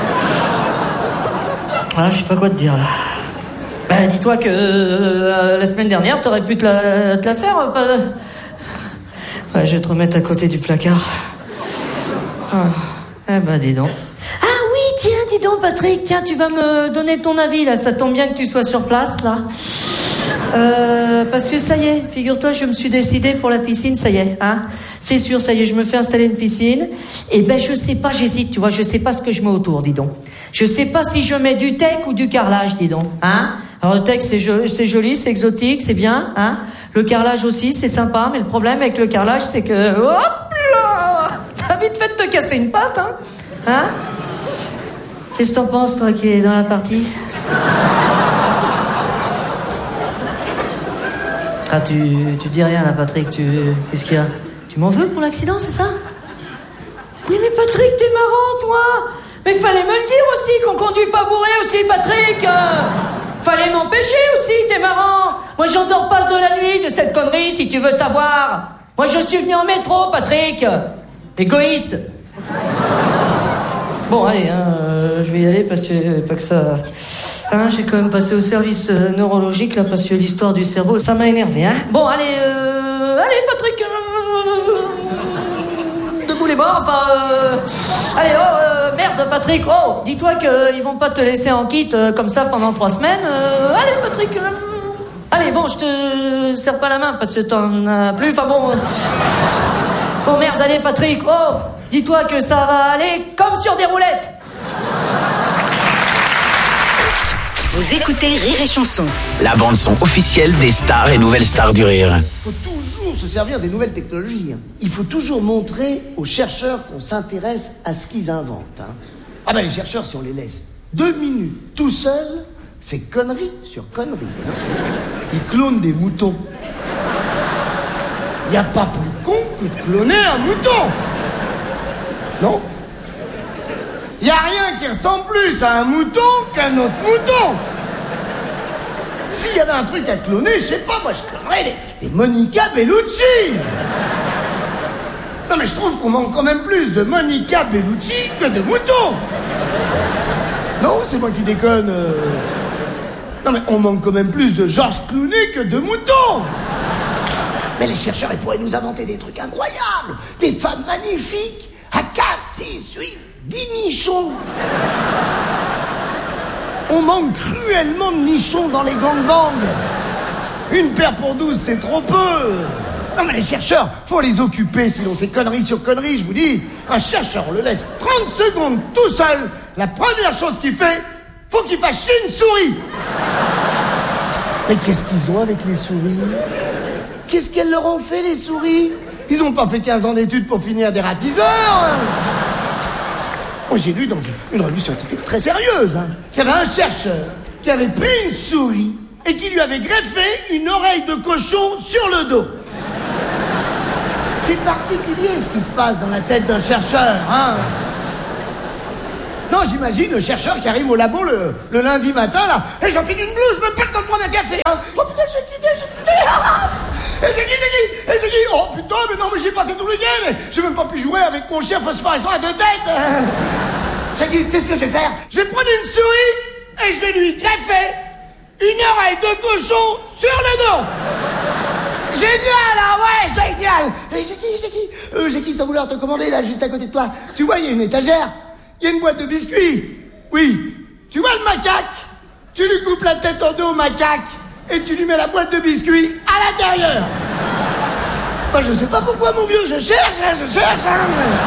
ah, je sais pas quoi te dire, là. Bah, dis-toi que euh, la semaine dernière, t'aurais pu te la, te la faire, euh, pas... Ouais, je vais te remettre à côté du placard. Ah, eh ben, dis donc. Ah oui, tiens, dis donc, Patrick, tiens, tu vas me donner ton avis, là, ça tombe bien que tu sois sur place, là. Euh, parce que ça y est, figure-toi, je me suis décidé pour la piscine, ça y est, hein. C'est sûr, ça y est, je me fais installer une piscine. Et ben, je sais pas, j'hésite, tu vois, je sais pas ce que je mets autour, dis donc. Je sais pas si je mets du teck ou du carrelage, dis donc, hein. Alors, le teck, c'est joli, c'est joli, c'est exotique, c'est bien, hein. Le carrelage aussi, c'est sympa, mais le problème avec le carrelage, c'est que, hop là, t'as vite fait de te casser une patte, hein. Hein? Qu'est-ce que t'en penses, toi, qui es dans la partie? Ah, tu, tu dis rien là, Patrick, tu... Qu'est-ce qu'il y a? Tu m'en veux pour l'accident, c'est ça? Oui, mais Patrick, t'es marrant, toi! Mais fallait me le dire aussi, qu'on conduit pas bourré aussi, Patrick! euh... Fallait m'empêcher aussi, t'es marrant! Moi, j'en dors pas de la nuit de cette connerie, si tu veux savoir! Moi, je suis venu en métro, Patrick! Égoïste! Bon, allez, hein, euh, je vais y aller parce que... Pas que ça... Hein, j'ai quand même passé au service euh, neurologique, là, parce que l'histoire du cerveau, ça m'a énervé, hein. Bon, allez, euh... Allez, Patrick euh... Debout les bords, enfin... Euh... Allez, oh, euh, merde, Patrick, oh, dis-toi qu'ils euh, vont pas te laisser en kit euh, comme ça pendant trois semaines. Euh... Allez, Patrick euh... Allez, bon, je te serre pas la main, parce que t'en as plus, enfin bon... Euh... Bon, merde, allez, Patrick, oh, dis-toi que ça va aller comme sur des roulettes. Vous écoutez Rire et Chanson. La bande-son officielle des stars et nouvelles stars du rire. Il faut toujours se servir des nouvelles technologies. Il faut toujours montrer aux chercheurs qu'on s'intéresse à ce qu'ils inventent. Hein. Ah ben les chercheurs, si on les laisse deux minutes tout seuls, c'est connerie sur connerie. Hein. Ils clonent des moutons. Il n'y a pas plus con que de cloner un mouton. Non? Il n'y a rien qui ressemble plus à un mouton qu'un autre mouton. S'il y avait un truc à cloner, je sais pas, moi je clonerais des, des Monica Bellucci. Non mais je trouve qu'on manque quand même plus de Monica Bellucci que de moutons. Non, c'est moi qui déconne. Euh... Non mais on manque quand même plus de George Clooney que de moutons. Mais les chercheurs, ils pourraient nous inventer des trucs incroyables. Des femmes magnifiques à quatre, six, huit... dix nichons. On manque cruellement de nichons dans les gangbangs. Une paire pour douze, c'est trop peu. Non mais les chercheurs, faut les occuper, sinon c'est connerie sur connerie, je vous dis. Un chercheur, on le laisse trente secondes tout seul. La première chose qu'il fait, faut qu'il fasse chier une souris. Mais qu'est-ce qu'ils ont avec les souris? Qu'est-ce qu'elles leur ont fait, les souris? Ils ont pas fait quinze ans d'études pour finir des ratiseurs. Moi, j'ai lu dans une revue scientifique très sérieuse hein, qu'il y avait un chercheur qui avait pris une souris et qui lui avait greffé une oreille de cochon sur le dos. C'est particulier ce qui se passe dans la tête d'un chercheur, hein. Non, j'imagine le chercheur qui arrive au labo le, le lundi matin, là. Et j'en file une blouse, même pas le temps de prendre un café. Hein. Oh putain, je suis excité, je suis excité. Et j'ai dit, j'ai dit, et j'ai dit, oh putain, mais non, mais j'ai passé tout le week-end. Mais j'ai même pas pu jouer avec mon chien phosphorescent à deux têtes. J'ai dit, tu sais ce que je vais faire? Je vais prendre une souris et je vais lui greffer une oreille de cochon sur le dos. Génial, ah ouais, génial. Et j'ai qui, j'ai qui euh, J'ai qui sans vouloir te commander, là, juste à côté de toi? Tu vois, il y a une étagère. Il y a une boîte de biscuits. Oui. Tu vois le macaque? Tu lui coupes la tête en deux au macaque et tu lui mets la boîte de biscuits à l'intérieur. Bah, je sais pas pourquoi, mon vieux, je cherche, hein, je cherche, hein.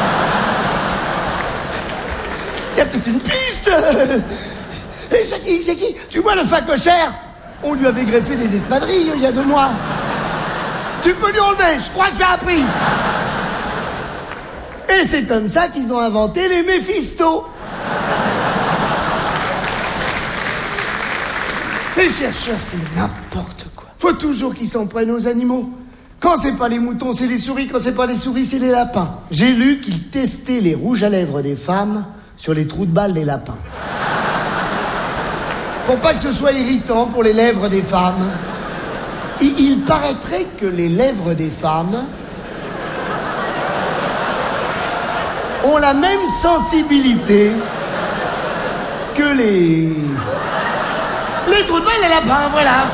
Il y a peut-être une piste. Et c'est qui, c'est qui? Tu vois le facochère? On lui avait greffé des espadrilles il y a deux mois. Tu peux lui enlever, je crois que ça a pris. Et c'est comme ça qu'ils ont inventé les Méphisto. Les chercheurs, c'est n'importe quoi. Faut toujours qu'ils s'en prennent aux animaux. Quand c'est pas les moutons, c'est les souris. Quand c'est pas les souris, c'est les lapins. J'ai lu qu'ils testaient les rouges à lèvres des femmes sur les trous de balles des lapins. Pour pas que ce soit irritant pour les lèvres des femmes. Il, il paraîtrait que les lèvres des femmes ont la même sensibilité que les... les trous de balles des lapins, voilà.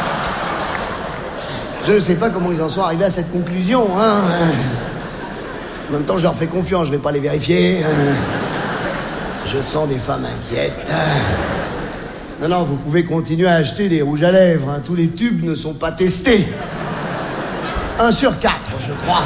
Je sais pas comment ils en sont arrivés à cette conclusion, hein. En même temps, je leur fais confiance, je vais pas les vérifier. Je sens des femmes inquiètes. Non, non, vous pouvez continuer à acheter des rouges à lèvres, hein. Tous les tubes ne sont pas testés. Un sur quatre, je crois.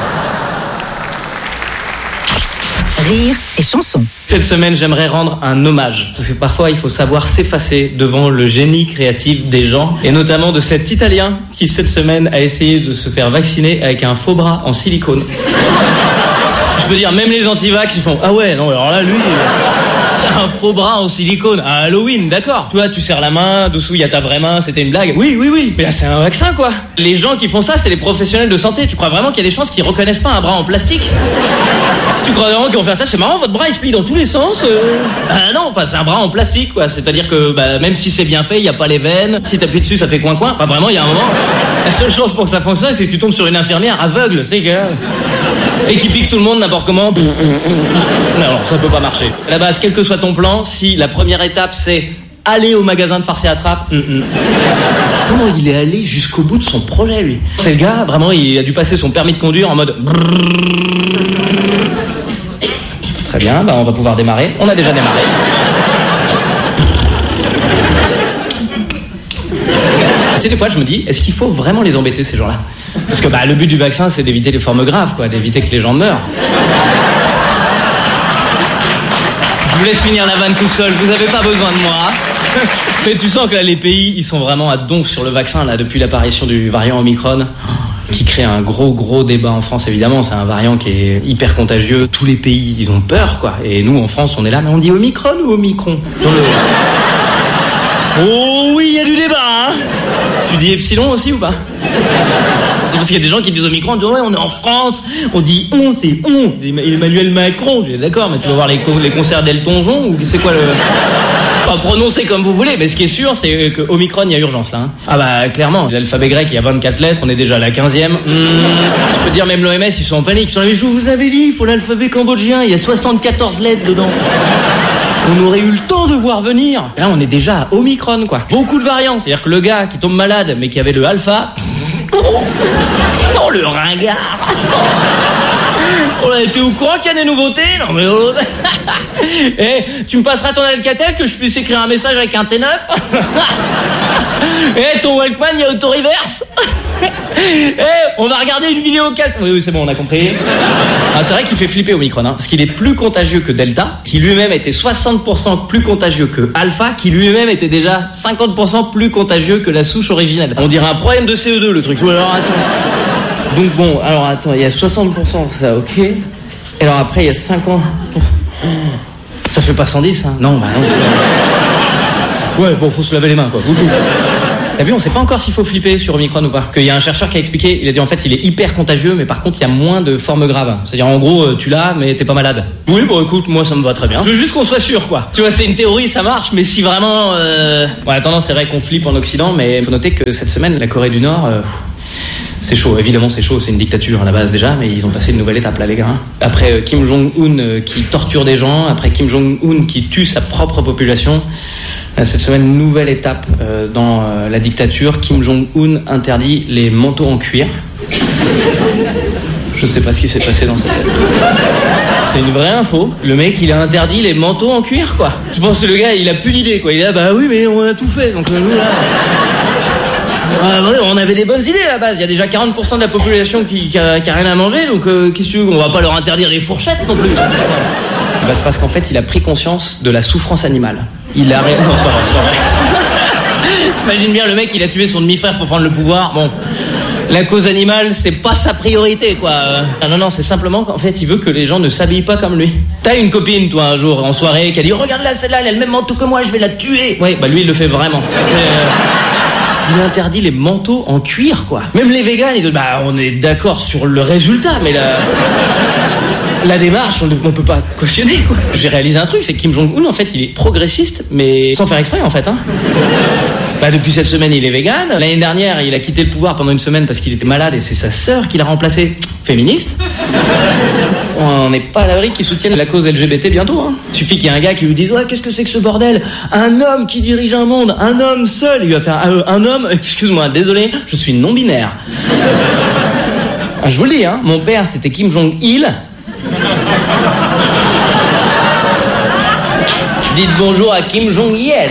Rire et chanson. Cette semaine, j'aimerais rendre un hommage. Parce que parfois, il faut savoir s'effacer devant le génie créatif des gens. Et notamment de cet Italien qui, cette semaine, a essayé de se faire vacciner avec un faux bras en silicone. Je peux dire, même les anti-vax, ils font « Ah ouais, non, alors là, lui... » Un faux bras en silicone à Halloween, d'accord. Tu vois, tu serres la main, dessous il y a ta vraie main, c'était une blague. Oui, oui, oui. Mais là, c'est un vaccin, quoi. Les gens qui font ça, c'est les professionnels de santé. Tu crois vraiment qu'il y a des chances qu'ils reconnaissent pas un bras en plastique? Tu crois vraiment qu'ils vont faire ça? C'est marrant, votre bras il se plie dans tous les sens. Euh... Ah non, enfin, c'est un bras en plastique, quoi. C'est-à-dire que bah, même si c'est bien fait, il y a pas les veines. Si t'appuies dessus, ça fait coin-coin. Enfin, vraiment, il y a un moment. La seule chance pour que ça fonctionne, c'est que tu tombes sur une infirmière aveugle, c'est que et qui pique tout le monde n'importe comment. Non, ça peut pas marcher. À la base, quel que soit ton plan, si la première étape c'est aller au magasin de farce et attrape, mm -mm. Comment il est allé jusqu'au bout de son projet, lui? C'est le gars, vraiment, il a dû passer son permis de conduire en mode. Très bien, bah on va pouvoir démarrer. On a déjà démarré. Tu sais, des fois, je me dis, est-ce qu'il faut vraiment les embêter, ces gens-là? Parce que bah, le but du vaccin, c'est d'éviter les formes graves, quoi, d'éviter que les gens meurent. Je vous laisse finir la vanne tout seul, vous avez pas besoin de moi. Mais tu sens que là, les pays, ils sont vraiment à donf sur le vaccin, là, depuis l'apparition du variant Omicron, qui crée un gros, gros débat en France, évidemment. C'est un variant qui est hyper contagieux. Tous les pays, ils ont peur, quoi. Et nous, en France, on est là, mais on dit Omicron ou Omicron? Sur le... Oh oui, il y a du débat, hein. Tu dis Epsilon aussi ou pas? Parce qu'il y a des gens qui disent Omicron, on dit ouais, on est en France, on dit on, c'est on. Emmanuel Macron, je dis d'accord, mais tu vas voir les, les concerts d'Elton John ou c'est quoi le... Enfin, prononcez comme vous voulez, mais ce qui est sûr, c'est que Omicron, il y a urgence là. Hein. Ah bah clairement, l'alphabet grec, il y a vingt-quatre lettres, on est déjà à la quinzième. Mmh, je peux dire, même l'O M S, ils sont en panique. Ils sont là, mais je vous avais dit, il faut l'alphabet cambodgien, il y a soixante-quatorze lettres dedans. On aurait eu le temps de voir venir. Et là, on est déjà à Omicron, quoi. Beaucoup de variants. C'est-à-dire que le gars qui tombe malade, mais qui avait le alpha... Oh, le ringard. On a été au courant qu'il y a des nouveautés? Non, mais... Oh... Eh, tu me passeras ton Alcatel que je puisse écrire un message avec un T neuf? Eh, ton Walkman, il y a auto-reverse? Eh, on va regarder une vidéo casse. Oui, oui, c'est bon, on a compris. Ah, c'est vrai qu'il fait flipper Omicron, hein, parce qu'il est plus contagieux que Delta, qui lui-même était soixante pour cent plus contagieux que Alpha, qui lui-même était déjà cinquante pour cent plus contagieux que la souche originelle. On dirait un problème de C E deux, le truc. Alors, attends. Donc bon, alors attends, il y a soixante pour cent, ça, ok. Et alors après, il y a cinquante pour cent. Ça fait pas cent dix, hein? Non, bah non. Ouais, bon, faut se laver les mains, quoi. T'as vu, on sait pas encore s'il faut flipper sur Omicron ou pas. Qu'il y a un chercheur qui a expliqué, il a dit en fait il est hyper contagieux, mais par contre il y a moins de formes graves. C'est-à-dire en gros tu l'as, mais t'es pas malade. Oui, bon écoute, moi ça me va très bien. Je veux juste qu'on soit sûr, quoi. Tu vois, c'est une théorie, ça marche, mais si vraiment... Euh... Ouais, attends, c'est vrai qu'on flippe en Occident, mais faut noter que cette semaine, la Corée du Nord... Euh... C'est chaud, évidemment c'est chaud, c'est une dictature à la base déjà, mais ils ont passé une nouvelle étape là les gars. Après euh, Kim Jong-un euh, qui torture des gens, après Kim Jong-un qui tue sa propre population, là, cette semaine, nouvelle étape euh, dans euh, la dictature, Kim Jong-un interdit les manteaux en cuir. Je sais pas ce qui s'est passé dans sa tête. C'est une vraie info. Le mec, il a interdit les manteaux en cuir, quoi. Je pense que le gars, il a plus d'idées, quoi. Il est là, bah oui, mais on a tout fait, donc euh, nous là... Ah, ouais, on avait des bonnes idées à la base. Il y a déjà quarante pour cent de la population qui, qui, a, qui a rien à manger, donc euh, qu'est-ce que tu veux, on va pas leur interdire les fourchettes non plus. Bah, c'est parce qu'en fait, il a pris conscience de la souffrance animale. Il a rien. Non, c'est pas vrai, c'est pas vrai. T'imagines bien, le mec, il a tué son demi-frère pour prendre le pouvoir. Bon, la cause animale, c'est pas sa priorité, quoi. Ah, non, non, c'est simplement qu'en fait, il veut que les gens ne s'habillent pas comme lui. T'as une copine, toi, un jour, en soirée, qui a dit oh, regarde là, celle-là, elle a le même manteau que moi, je vais la tuer. Oui, bah lui, il le fait vraiment. Il interdit les manteaux en cuir, quoi. Même les végans, ils disent, bah, on est d'accord sur le résultat, mais la, la démarche, on ne peut pas cautionner, quoi. J'ai réalisé un truc, c'est que Kim Jong-un, en fait, il est progressiste, mais sans faire exprès, en fait, hein. Bah, depuis cette semaine, il est vegan. L'année dernière, il a quitté le pouvoir pendant une semaine parce qu'il était malade et c'est sa sœur qui l'a remplacé. Féministe. On n'est pas à l'abri qu'ils soutiennent la cause L G B T bientôt, hein. Suffit qu'il y ait un gars qui lui dise ouais, qu'est-ce que c'est que ce bordel? Un homme qui dirige un monde, un homme seul. Il va faire euh, un homme, excuse-moi, désolé, je suis non-binaire. Ah, je vous le dis, hein, mon père c'était Kim Jong-il. Dites bonjour à Kim Jong-il.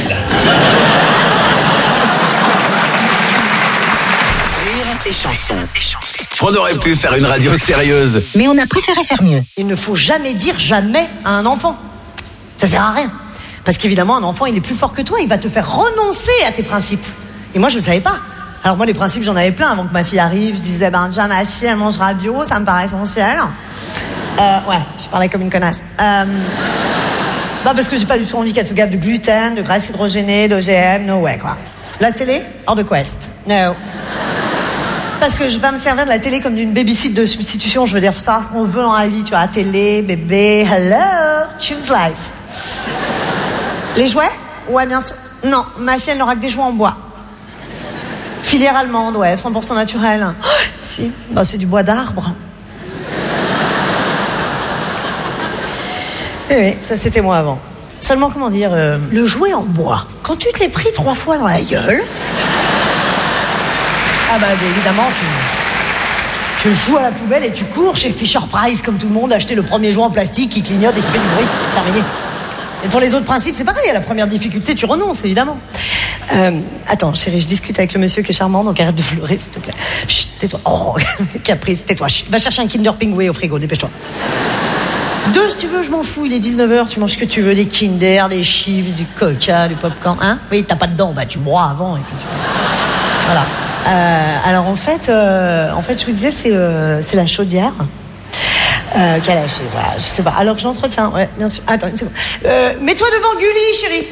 Et chansons. On aurait pu faire une radio sérieuse. Mais on a préféré faire mieux. Il ne faut jamais dire jamais à un enfant. Ça sert à rien. Parce qu'évidemment, un enfant, il est plus fort que toi. Il va te faire renoncer à tes principes. Et moi, je ne le savais pas. Alors moi, les principes, j'en avais plein avant que ma fille arrive. Je disais, ben déjà, ma fille, elle mangera bio. Ça me paraît essentiel. Euh, ouais, je parlais comme une connasse. Euh... Bah parce que j'ai pas du tout envie qu'elle se gave de gluten, de graisse hydrogénée, d'O G M. No way, quoi. La télé, hors de quest. No. Parce que je vais pas me servir de la télé comme d'une babysit de substitution. Je veux dire, faut savoir ce qu'on veut dans la vie. Tu vois, télé, bébé, hello, choose life. Les jouets? Ouais, bien sûr. Non, ma fille, elle n'aura que des jouets en bois. Filière allemande, ouais, cent pour cent naturel. Oh, si, bah c'est du bois d'arbre. Eh oui, ça c'était moi avant. Seulement, comment dire, euh, le jouet en bois, quand tu te l'es pris trois fois dans la gueule... Ah bah évidemment, tu, tu le fous à la poubelle et tu cours chez Fisher Price comme tout le monde, acheter le premier jouet en plastique qui clignote et qui fait du bruit. Terminé. Et pour les autres principes, c'est pareil, à la première difficulté, tu renonces, évidemment. Euh, attends, chérie, je discute avec le monsieur qui est charmant, donc arrête de pleurer, s'il te plaît. Chut, tais-toi. Oh, caprice, tais-toi. Chut, va chercher un Kinder Pingouin au frigo, dépêche-toi. Deux, si tu veux, je m'en fous, il est dix-neuf heures, tu manges ce que tu veux, des Kinder, des chips, du Coca, du popcorn, hein? Oui, t'as pas de dents, bah tu bois avant et puis tu... Voilà. Euh, alors en fait, euh, en fait, je vous disais, c'est euh, c'est la chaudière euh, qui a lâché. Voilà, je sais pas. Alors que je l'entretiens, ouais, bien sûr. Attends une seconde. Euh, mets-toi devant Gulli, chérie.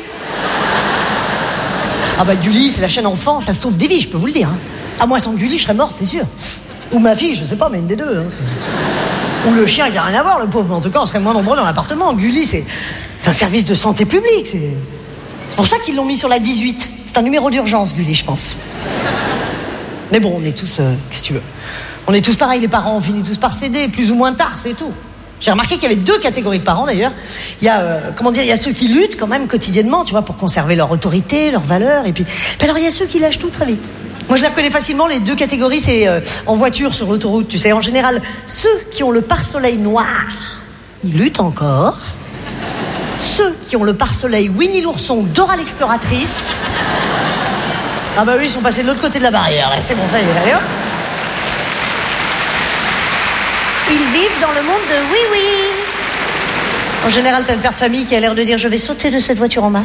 Ah bah Gulli, c'est la chaîne enfant, ça sauve des vies, je peux vous le dire. Hein. À moi sans Gulli, je serais morte, c'est sûr. Ou ma fille, je sais pas, mais une des deux. Hein, ou le chien qui a rien à voir, le pauvre. Mais en tout cas, on serait moins nombreux dans l'appartement. Gulli, c'est c'est un service de santé publique. C'est c'est pour ça qu'ils l'ont mis sur la dix-huit. C'est un numéro d'urgence, Gulli, je pense. Mais bon, on est tous... Euh, qu'est-ce que tu veux? On est tous pareils, les parents, on finit tous par céder, plus ou moins tard, c'est tout. J'ai remarqué qu'il y avait deux catégories de parents, d'ailleurs. Il y a, euh, comment dire, il y a ceux qui luttent quand même quotidiennement, tu vois, pour conserver leur autorité, leurs valeurs, et puis... puis alors, il y a ceux qui lâchent tout très vite. Moi, je les reconnais facilement, les deux catégories, c'est euh, en voiture, sur l'autoroute, tu sais. En général, ceux qui ont le pare-soleil noir, ils luttent encore. Ceux qui ont le pare-soleil Winnie l'ourson, Dora l'exploratrice... Ah bah oui, ils sont passés de l'autre côté de la barrière, là. C'est bon, ça y est, allez hop. Ils vivent dans le monde de oui-oui. En général, t'as le père de famille qui a l'air de dire « Je vais sauter de cette voiture en marche. »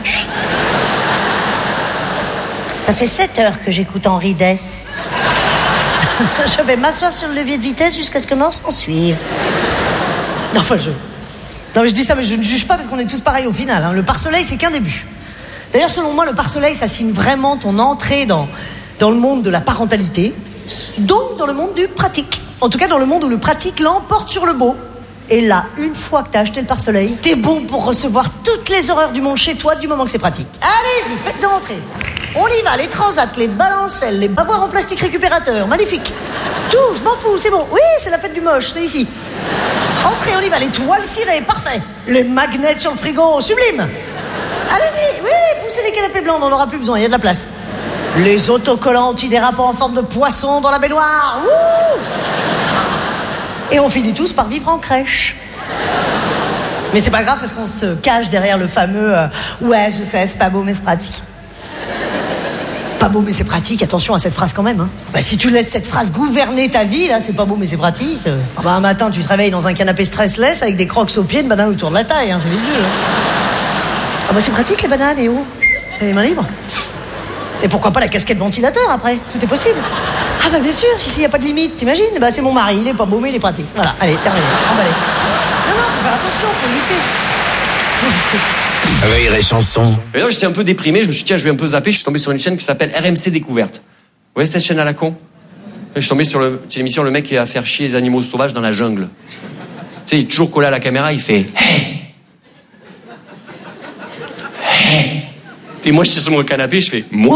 Ça fait sept heures que j'écoute Henri Dess. Je vais m'asseoir sur le levier de vitesse jusqu'à ce que mort s'en suive. Enfin, je... Non, mais je dis ça, mais je ne juge pas parce qu'on est tous pareils au final. Hein. Le pare-soleil, c'est qu'un début. D'ailleurs, selon moi, le pare-soleil, ça signe vraiment ton entrée dans, dans le monde de la parentalité, donc dans le monde du pratique. En tout cas, dans le monde où le pratique l'emporte sur le beau. Et là, une fois que t'as acheté le pare-soleil, t'es bon pour recevoir toutes les horreurs du monde chez toi du moment que c'est pratique. Allez-y, faites-en entrer. On y va, les transats, les balancelles, les bavoirs en plastique récupérateur, magnifique. Tout, je m'en fous, c'est bon. Oui, c'est la fête du moche, c'est ici. Entrez, on y va, les toiles cirées, parfait. Les magnets sur le frigo, sublime. Allez-y, oui, poussez les canapés blancs, on n'en aura plus besoin, il y a de la place. Les autocollants antidérapants en forme de poisson dans la baignoire. Ouh. Et on finit tous par vivre en crèche. Mais c'est pas grave parce qu'on se cache derrière le fameux euh, « Ouais, je sais, c'est pas beau, mais c'est pratique. » C'est pas beau, mais c'est pratique. Attention à cette phrase quand même. Hein. Bah, si tu laisses cette phrase gouverner ta vie, là, c'est pas beau, mais c'est pratique. Euh, ah bah, un matin, tu te réveilles dans un canapé stressless avec des crocs aux pieds, de bananes autour de la taille. Hein, c'est les vieux. Hein. Ah bah, c'est pratique, les bananes, et oh, t'as les mains libres. Et pourquoi pas la casquette ventilateur après? Tout est possible. Ah bah bien sûr, si il n'y a pas de limite, t'imagines? Bah c'est mon mari, il est pas beau mais il est pratique. Voilà, allez, terminé, emballé. Non, non, faut faire attention, faut lutter. Rire et chanson. Et là j'étais un peu déprimé, je me suis dit tiens je vais un peu zapper, je suis tombé sur une chaîne qui s'appelle R M C Découverte. Vous voyez cette chaîne à la con? Je suis tombé sur le, c'est l'émission le mec qui va faire chier les animaux sauvages dans la jungle. Tu sais, il est toujours collé à la caméra, il fait hey. Hey. Et moi, je suis sur mon canapé, je fais « Moi ?»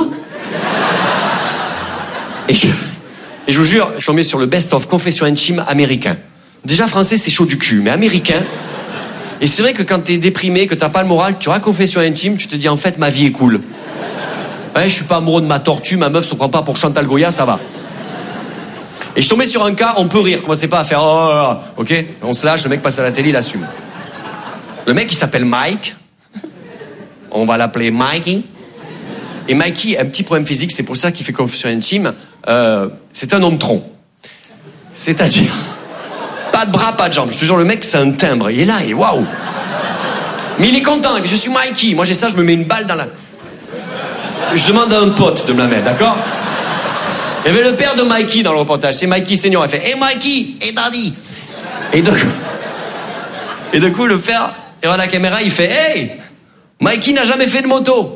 et je, et je vous jure, je suis tombé sur le best-of confession intime américain. Déjà, français, c'est chaud du cul, mais américain... Et c'est vrai que quand t'es déprimé, que t'as pas le moral, tu auras confession intime, tu te dis « En fait, ma vie est cool. Ouais, je suis pas amoureux de ma tortue, ma meuf se prend pas pour Chantal Goya, ça va. » Et je suis tombé sur un cas, on peut rire, commencez pas à faire « Oh, oh, oh. » ok, on se lâche, le mec passe à la télé, il assume. Le mec, il s'appelle Mike... On va l'appeler Mikey. Et Mikey a un petit problème physique, c'est pour ça qu'il fait confession intime. Euh, c'est un homme tronc. C'est-à-dire, pas de bras, pas de jambes. Je te jure, le mec, c'est un timbre. Il est là, et waouh. Mais il est content, il dit, je suis Mikey. Moi, j'ai ça, je me mets une balle dans la... Je demande à un pote de me la mettre, d'accord? Il y avait le père de Mikey dans le reportage, c'est Mikey Senior. Il fait, hey Mikey, hey Daddy. Et de coup, et de coup le père, il regarde la caméra, il fait, hey, Mikey n'a jamais fait de moto.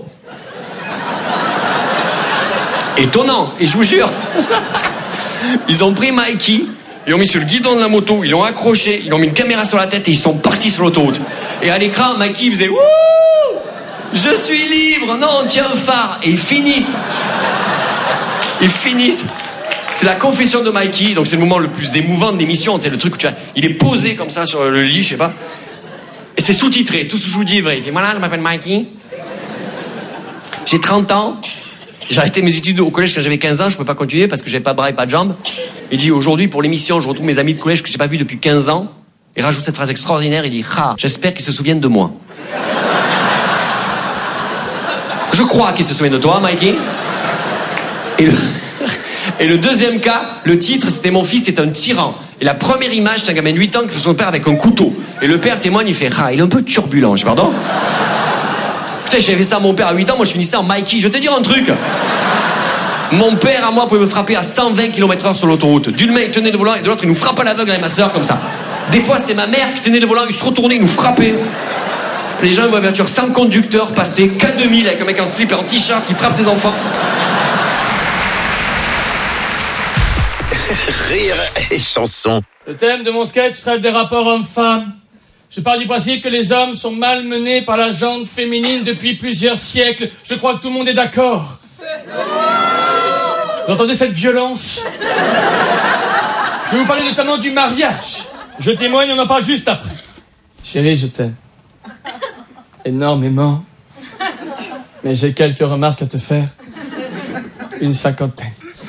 Étonnant. Et je vous jure, ils ont pris Mikey, ils l'ont mis sur le guidon de la moto, ils l'ont accroché, ils l'ont mis une caméra sur la tête et ils sont partis sur l'autoroute. Et à l'écran, Mikey faisait wouh, je suis libre, non, tiens un phare. Et ils finissent. Ils finissent. C'est la confession de Mikey, donc c'est le moment le plus émouvant de l'émission. C'est le truc où tu vois, il est posé comme ça sur le lit, je sais pas. Et c'est sous-titré, tout ce que je vous dis est vrai. Il fait, voilà, je m'appelle Mikey. J'ai trente ans. J'ai arrêté mes études au collège quand j'avais quinze ans. Je ne pouvais pas continuer parce que j'avais pas de bras et pas de jambes. Il dit, aujourd'hui, pour l'émission, je retrouve mes amis de collège que j'ai pas vus depuis quinze ans. Il rajoute cette phrase extraordinaire. Il dit, ah, j'espère qu'ils se souviennent de moi. Je crois qu'ils se souviennent de toi, Mikey. Et le... Et le deuxième cas, le titre, c'était mon fils est un tyran. Et la première image, c'est un gamin de huit ans qui fait son père avec un couteau. Et le père témoigne, il fait, ah, il est un peu turbulent, je pardon. Putain, j'avais fait ça à mon père à huit ans, moi je finissais en Mikey. Je vais te dire un truc. Mon père à moi pouvait me frapper à cent vingt kilomètres heure sur l'autoroute. D'une main, il tenait le volant et de l'autre, il nous frappe à l'aveugle avec ma soeur comme ça. Des fois, c'est ma mère qui tenait le volant, il se retournait, il nous frappait. Les gens voient la voiture sans conducteur passer K deux mille avec un mec en slip et en t-shirt qui frappe ses enfants. Rire et chanson. Le thème de mon sketch traite des rapports hommes-femmes. Je pars du principe que les hommes sont malmenés par la gente féminine depuis plusieurs siècles. Je crois que tout le monde est d'accord. Vous entendez cette violence? Je vais vous parler notamment du mariage. Je témoigne, on en parle juste après. Chérie, je t'aime. Énormément. Mais j'ai quelques remarques à te faire. Une cinquantaine.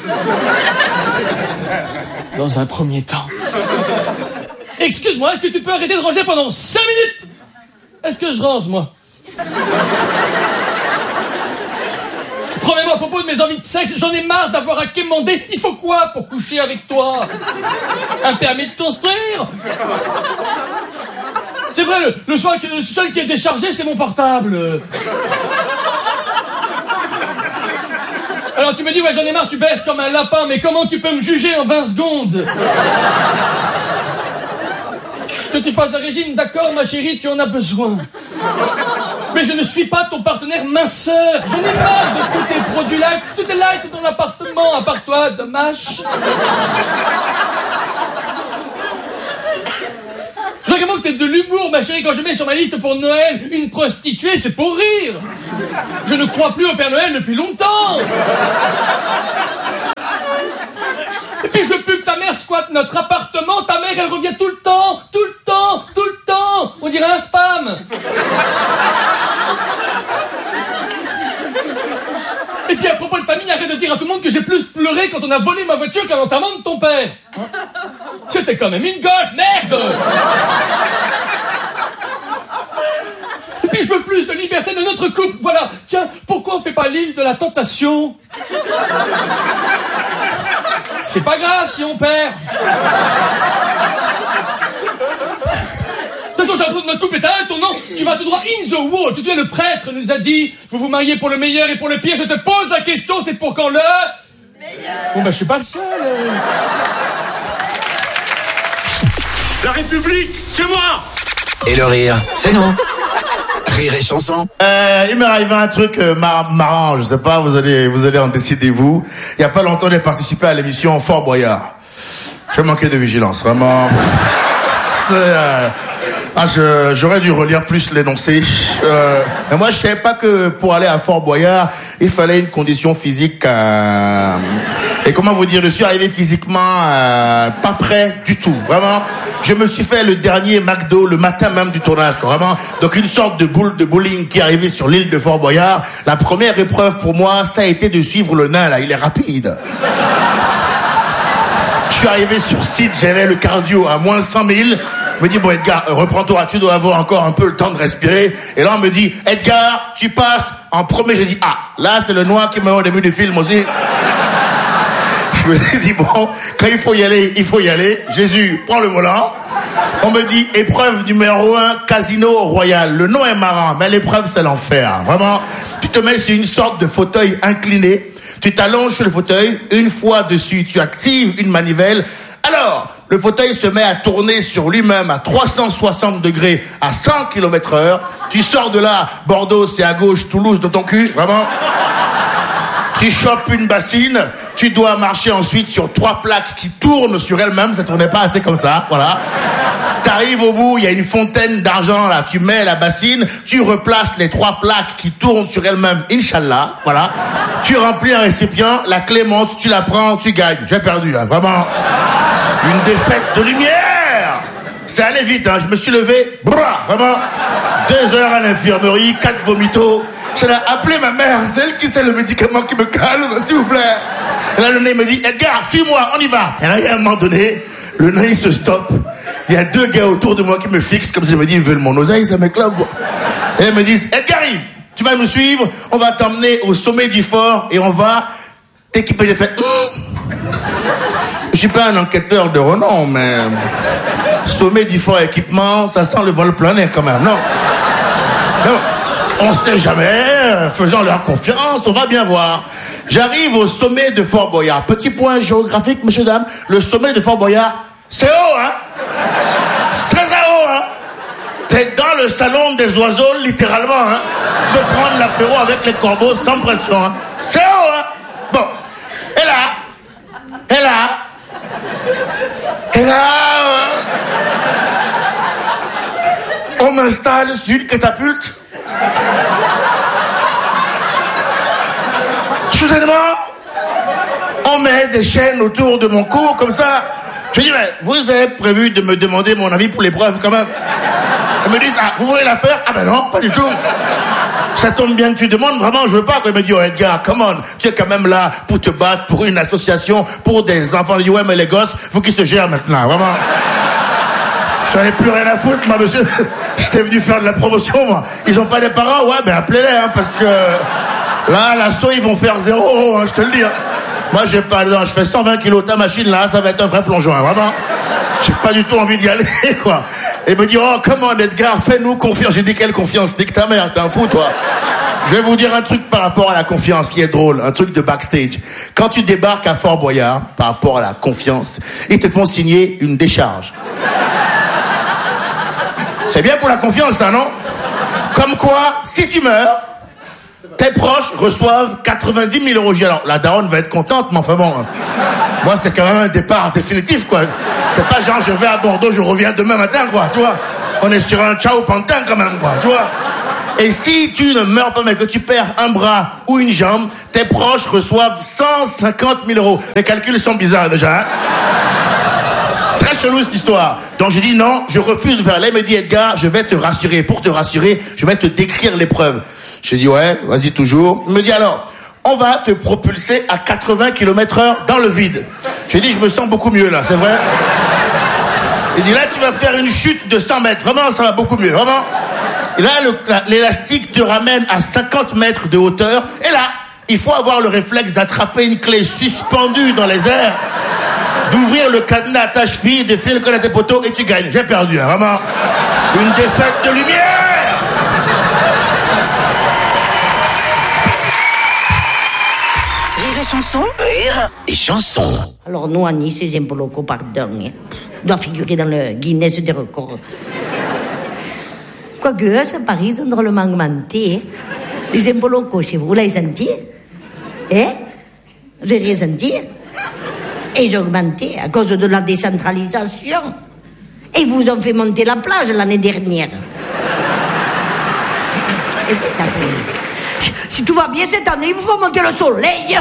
Dans un premier temps. Excuse-moi, est-ce que tu peux arrêter de ranger pendant cinq minutes? Est-ce que je range, moi? Promets-moi à propos de mes envies de sexe, j'en ai marre d'avoir à quémander. Il faut quoi pour coucher avec toi? Un permis de construire? C'est vrai, le, le, soir, le seul qui est déchargé, c'est mon portable. Alors tu me dis, ouais, j'en ai marre, tu baisses comme un lapin, mais comment tu peux me juger en vingt secondes? Que tu fasses un régime, d'accord, ma chérie, tu en as besoin. Mais je ne suis pas ton partenaire minceur. J'en ai marre de tous tes produits light. Tout est light dans l'appartement, à part toi, dommage. Je vois également que t'es de l'humour, ma chérie. Quand je mets sur ma liste pour Noël une prostituée, c'est pour rire. Je ne crois plus au Père Noël depuis longtemps. Et puis je veux plus que ta mère squatte notre appartement. Ta mère, elle revient tout le temps, tout le temps, tout le temps. On dirait un spam. Et puis à propos de famille, arrête de dire à tout le monde que j'ai plus pleuré quand on a volé ma voiture qu'à l'enterrement de ton père. C'était quand même une Golf, merde. Et puis je veux plus de liberté de notre couple. Voilà, tiens, pourquoi on fait pas l'île de la tentation? C'est pas grave si on perd. De toute façon, j'ai l'impression que notre couple est à un tournant. Tu vas tout droit in the wall. Tu sais, le prêtre nous a dit, vous vous mariez pour le meilleur et pour le pire. Je te pose la question, c'est pour quand le... meilleur. Bon, bah, je suis pas le seul. La République, c'est moi. Et le rire, c'est nous. Rire et chanson. Euh, il m'est arrivé un truc euh, mar- marrant, je sais pas, vous allez, vous allez en décider vous. Il y a pas longtemps, j'ai participé à l'émission Fort Boyard. J'ai manqué de vigilance, vraiment. C'est, euh, ah, je, j'aurais dû relire plus l'énoncé. Euh, mais moi, je savais pas que pour aller à Fort Boyard, il fallait une condition physique. Euh, et comment vous dire, je suis arrivé physiquement euh, pas prêt du tout. Vraiment, je me suis fait le dernier McDo le matin même du tournage. Quoi, vraiment, donc une sorte de boule de bowling qui est arrivée sur l'île de Fort Boyard. La première épreuve pour moi, ça a été de suivre le nain là. Il est rapide. Je suis arrivé sur site, j'avais le cardio à moins cent mille. Je me dis, bon Edgar, reprends-toi, tu dois avoir encore un peu le temps de respirer. Et là on me dit, Edgar, tu passes en premier. J'ai dit, ah, là c'est le noir qui meurt au début du film aussi. Je me dis, bon, quand il faut y aller, il faut y aller. Jésus, prends le volant. On me dit, épreuve numéro un, Casino Royal. Le nom est marrant, mais l'épreuve c'est l'enfer. Vraiment, tu te mets sur une sorte de fauteuil incliné. Tu t'allonges sur le fauteuil, une fois dessus, tu actives une manivelle. Alors, le fauteuil se met à tourner sur lui-même à trois cent soixante degrés à cent kilomètres heure. Tu sors de là, Bordeaux, c'est à gauche, Toulouse dans ton cul, vraiment. Tu chopes une bassine, tu dois marcher ensuite sur trois plaques qui tournent sur elles-mêmes, ça tournait pas assez comme ça, voilà. T'arrives au bout, il y a une fontaine d'argent là, tu mets la bassine, tu replaces les trois plaques qui tournent sur elles-mêmes, Inch'Allah, voilà. Tu remplis un récipient, la clé monte, tu la prends, tu gagnes. J'ai perdu, hein, vraiment. Une défaite de lumière. C'est allé vite, hein, je me suis levé, brrr, vraiment. Deux heures à l'infirmerie, quatre vomitos. J'ai appelé ma mère, c'est elle qui sait le médicament qui me calme, s'il vous plaît. Et là, le nain me dit, Edgar, suis-moi, on y va. Et là, il y a un moment donné, le nain, il se stoppe. Il y a deux gars autour de moi qui me fixent, comme si je me dis, ils veulent mon oseille, ces mecs-là, quoi. Et ils me disent, Edgar, arrive, tu vas nous suivre, on va t'emmener au sommet du fort et on va t'équiper. J'ai fait, hm. Je suis pas un enquêteur de renom, mais sommet du fort équipement, ça sent le vol plané quand même, non? Non. On sait jamais, faisons leur confiance, on va bien voir. J'arrive au sommet de Fort Boyard. Petit point géographique, messieurs, dames, le sommet de Fort Boyard, c'est haut, hein? C'est très très haut, hein? T'es dans le salon des oiseaux, littéralement, hein? De prendre l'apéro avec les corbeaux sans pression, hein? C'est haut, hein? Bon. Et là, et là, et là, euh, on m'installe sur une catapulte. Soudainement, on met des chaînes autour de mon cou, comme ça. Je dis, mais vous avez prévu de me demander mon avis pour l'épreuve, quand même. Ils me disent, ah, vous voulez la faire? Ah ben non, pas du tout. Ça tombe bien que tu demandes, vraiment, je veux pas. Ils me disent, oh Edgar, come on, tu es quand même là pour te battre pour une association, pour des enfants. Je dis, ouais, mais les gosses, faut qu'ils se gèrent maintenant, vraiment. J'en ai plus rien à foutre, moi, monsieur. J'étais venu faire de la promotion, moi. Ils ont pas des parents? Ouais, ben appelez-les, hein, parce que là, l'assaut, ils vont faire zéro, hein, je te le dis. Hein. Moi, j'ai pas, non, je fais cent vingt kilos, ta machine, là, ça va être un vrai plongeon, hein, vraiment. J'ai pas du tout envie d'y aller, quoi. Et me dit, oh, comment, Edgar, fais-nous confiance. J'ai dit, quelle confiance? Nique ta mère, t'es un fou, toi. Je vais vous dire un truc par rapport à la confiance qui est drôle, un truc de backstage. Quand tu débarques à Fort Boyard, par rapport à la confiance, ils te font signer une décharge. C'est bien pour la confiance, ça, non? Comme quoi, si tu meurs, tes proches reçoivent quatre-vingt-dix mille euros. Alors, la daronne va être contente, mais enfin bon, moi, c'est quand même un départ définitif, quoi. C'est pas genre, je vais à Bordeaux, je reviens demain matin, quoi, tu vois. On est sur un ciao pantin, quand même, quoi, tu vois. Et si tu ne meurs pas, mais que tu perds un bras ou une jambe, tes proches reçoivent cent cinquante mille euros. Les calculs sont bizarres, déjà, hein. Très chelou, cette histoire. Donc, je dis non, je refuse de faire. Là, il me dit, Edgar, je vais te rassurer. Pour te rassurer, je vais te décrire l'épreuve. Je dis, ouais, vas-y, toujours. Il me dit, alors, on va te propulser à quatre-vingts kilomètres heure dans le vide. Je dis, je me sens beaucoup mieux, là, c'est vrai. Il dit, là, tu vas faire une chute de cent mètres. Vraiment, ça va beaucoup mieux, vraiment. Et là, le, la, l'élastique te ramène à cinquante mètres de hauteur. Et là, il faut avoir le réflexe d'attraper une clé suspendue dans les airs, d'ouvrir le cadenas à ta cheville, de filer le code à tes poteaux, et tu gagnes. J'ai perdu, hein, vraiment. Une défaite de lumière. Rire et chanson. Rire et chanson. Alors nous, à Nice, les impôts locaux, pardon, hein, doivent figurer dans le Guinness des records. Quoique, ça Paris, ils ont drôlement augmenté. Hein. Les impôts locaux, chez vous, vous l'avez senti? Hein? Vous avez rien senti? Et ils ont augmenté à cause de la décentralisation. Et ils vous ont fait monter la plage l'année dernière. Et si, si tout va bien cette année, il vous faut monter le soleil.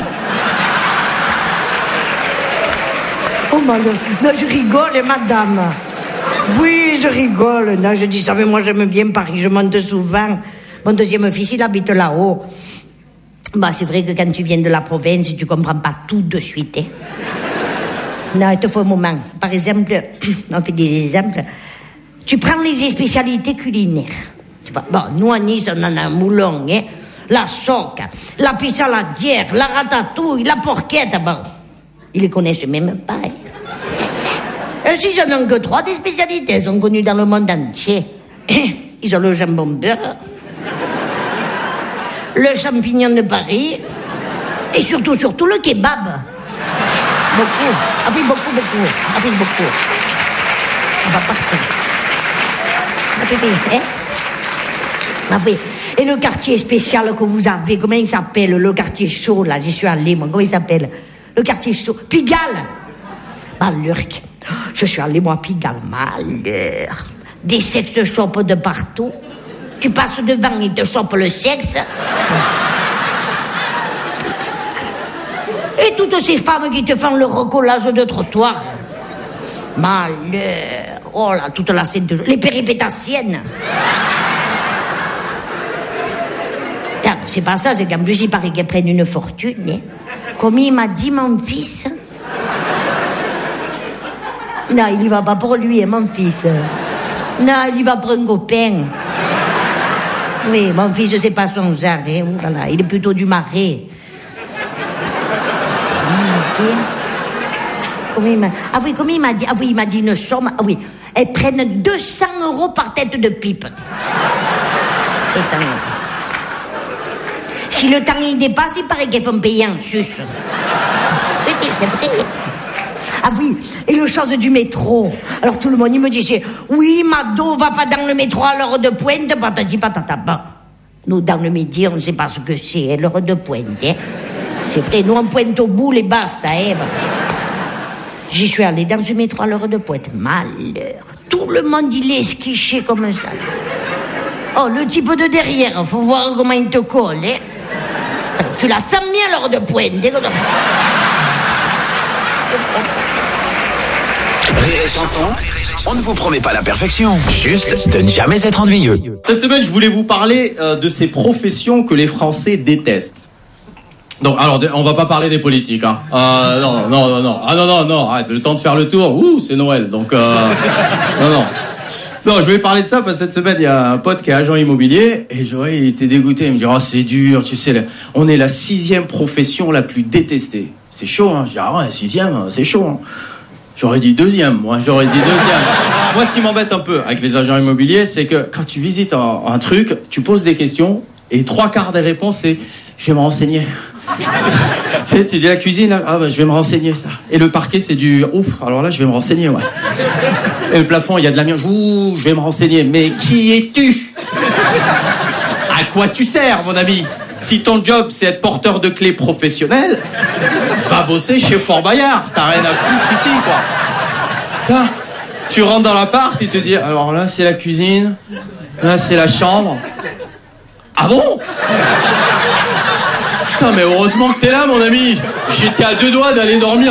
Oh, non, non, je rigole, madame. Oui, je rigole. Non, je dis ça, mais moi j'aime bien Paris, je monte souvent. Mon deuxième fils, il habite là-haut. Bah, c'est vrai que quand tu viens de la province, tu comprends pas tout de suite. Hein. Non, il te faut un moment. Par exemple, on fait des exemples. Tu prends les spécialités culinaires. Tu vois, bon, nous à Nice, on en a un moulon, hein. La soque, la pissaladière, la ratatouille, la porchette. Bon, ils les connaissent même pas. Hein. Et si j'en ai que trois des spécialités, elles sont connues dans le monde entier. Ils ont le jambon beurre, le champignon de Paris, et surtout, surtout le kebab. Beaucoup. Ah oui, beaucoup, beaucoup. Ah oui, beaucoup. On va partir. Ah oui, hein? Ah oui. Et le quartier spécial que vous avez, comment il s'appelle? Le quartier chaud, là, j'y suis allée, moi. Comment il s'appelle? Le quartier chaud. Pigalle. Malheur. Je suis allée, moi, à Pigalle. Malheur. Des sexes chopent de partout. Tu passes devant, ils te chopent le sexe. Et toutes ces femmes qui te font le recollage de trottoir. Malheur. Oh là, toute la scène de... Les péripétatiennes. C'est pas ça, c'est qu'en plus, il paraît qu'elles prennent une fortune. Hein. Comme il m'a dit, mon fils. Non, il y va pas pour lui, hein, mon fils. Non, il y va pour un copain. Oui, mon fils, c'est pas son genre. Hein. Oh là là, il est plutôt du Marais. Comment il m'a... Ah oui, comment il m'a dit? Ah oui, il m'a dit une somme. Ah oui, elles prennent deux cents euros par tête de pipe. Si le temps il dépasse, il paraît qu'elles font payer en sus. Ah oui, et le chose du métro. Alors tout le monde, il me disait, oui, Mado, va pas dans le métro à l'heure de pointe, patati patata. Bah, nous, dans le midi, on ne sait pas ce que c'est, l'heure de pointe. Hein. C'est vrai, nous, on pointe au bout, les basta. Hein. J'y suis allée dans le métro à l'heure de pointe. Malheur. Tout le monde, il est esquiché comme ça. Oh, le type de derrière, faut voir comment il te colle. Hein. Tu la sens bien à l'heure de pointe. Hein. Rire et chanson, on ne vous promet pas la perfection, juste de ne jamais être ennuyeux. Cette semaine, je voulais vous parler euh, de ces professions que les Français détestent. Donc, alors, on va pas parler des politiques, hein. Euh, non, non, non, non. Ah non, non, non, arrête, le temps de faire le tour. Ouh, c'est Noël, donc... Euh, non, non. Non, je voulais parler de ça parce que cette semaine, il y a un pote qui est agent immobilier et je vois, il était dégoûté. Il me dit, oh, c'est dur, tu sais, on est la sixième profession la plus détestée. C'est chaud, hein. Je dis, ah ouais, sixième, c'est chaud, hein. J'aurais dit deuxième, moi, j'aurais dit deuxième. Moi, ce qui m'embête un peu avec les agents immobiliers, c'est que quand tu visites un, un truc, tu poses des questions et trois quarts des réponses, c'est « je vais me renseigner ». Tu sais, tu dis la cuisine, ah bah, je vais me renseigner, ça. Et le parquet, c'est du ouf, alors là, je vais me renseigner, ouais. Et le plafond, il y a de l'amiante, ouh, je vais me renseigner. Mais qui es-tu ? À quoi tu sers, mon ami? Si ton job, c'est être porteur de clés professionnel, va bosser chez Fort Boyard. T'as rien à foutre ici, quoi. Tiens, tu rentres dans l'appart et tu te dis, alors là, c'est la cuisine, là, c'est la chambre. Ah bon? Putain, mais heureusement que t'es là, mon ami. J'étais à deux doigts d'aller dormir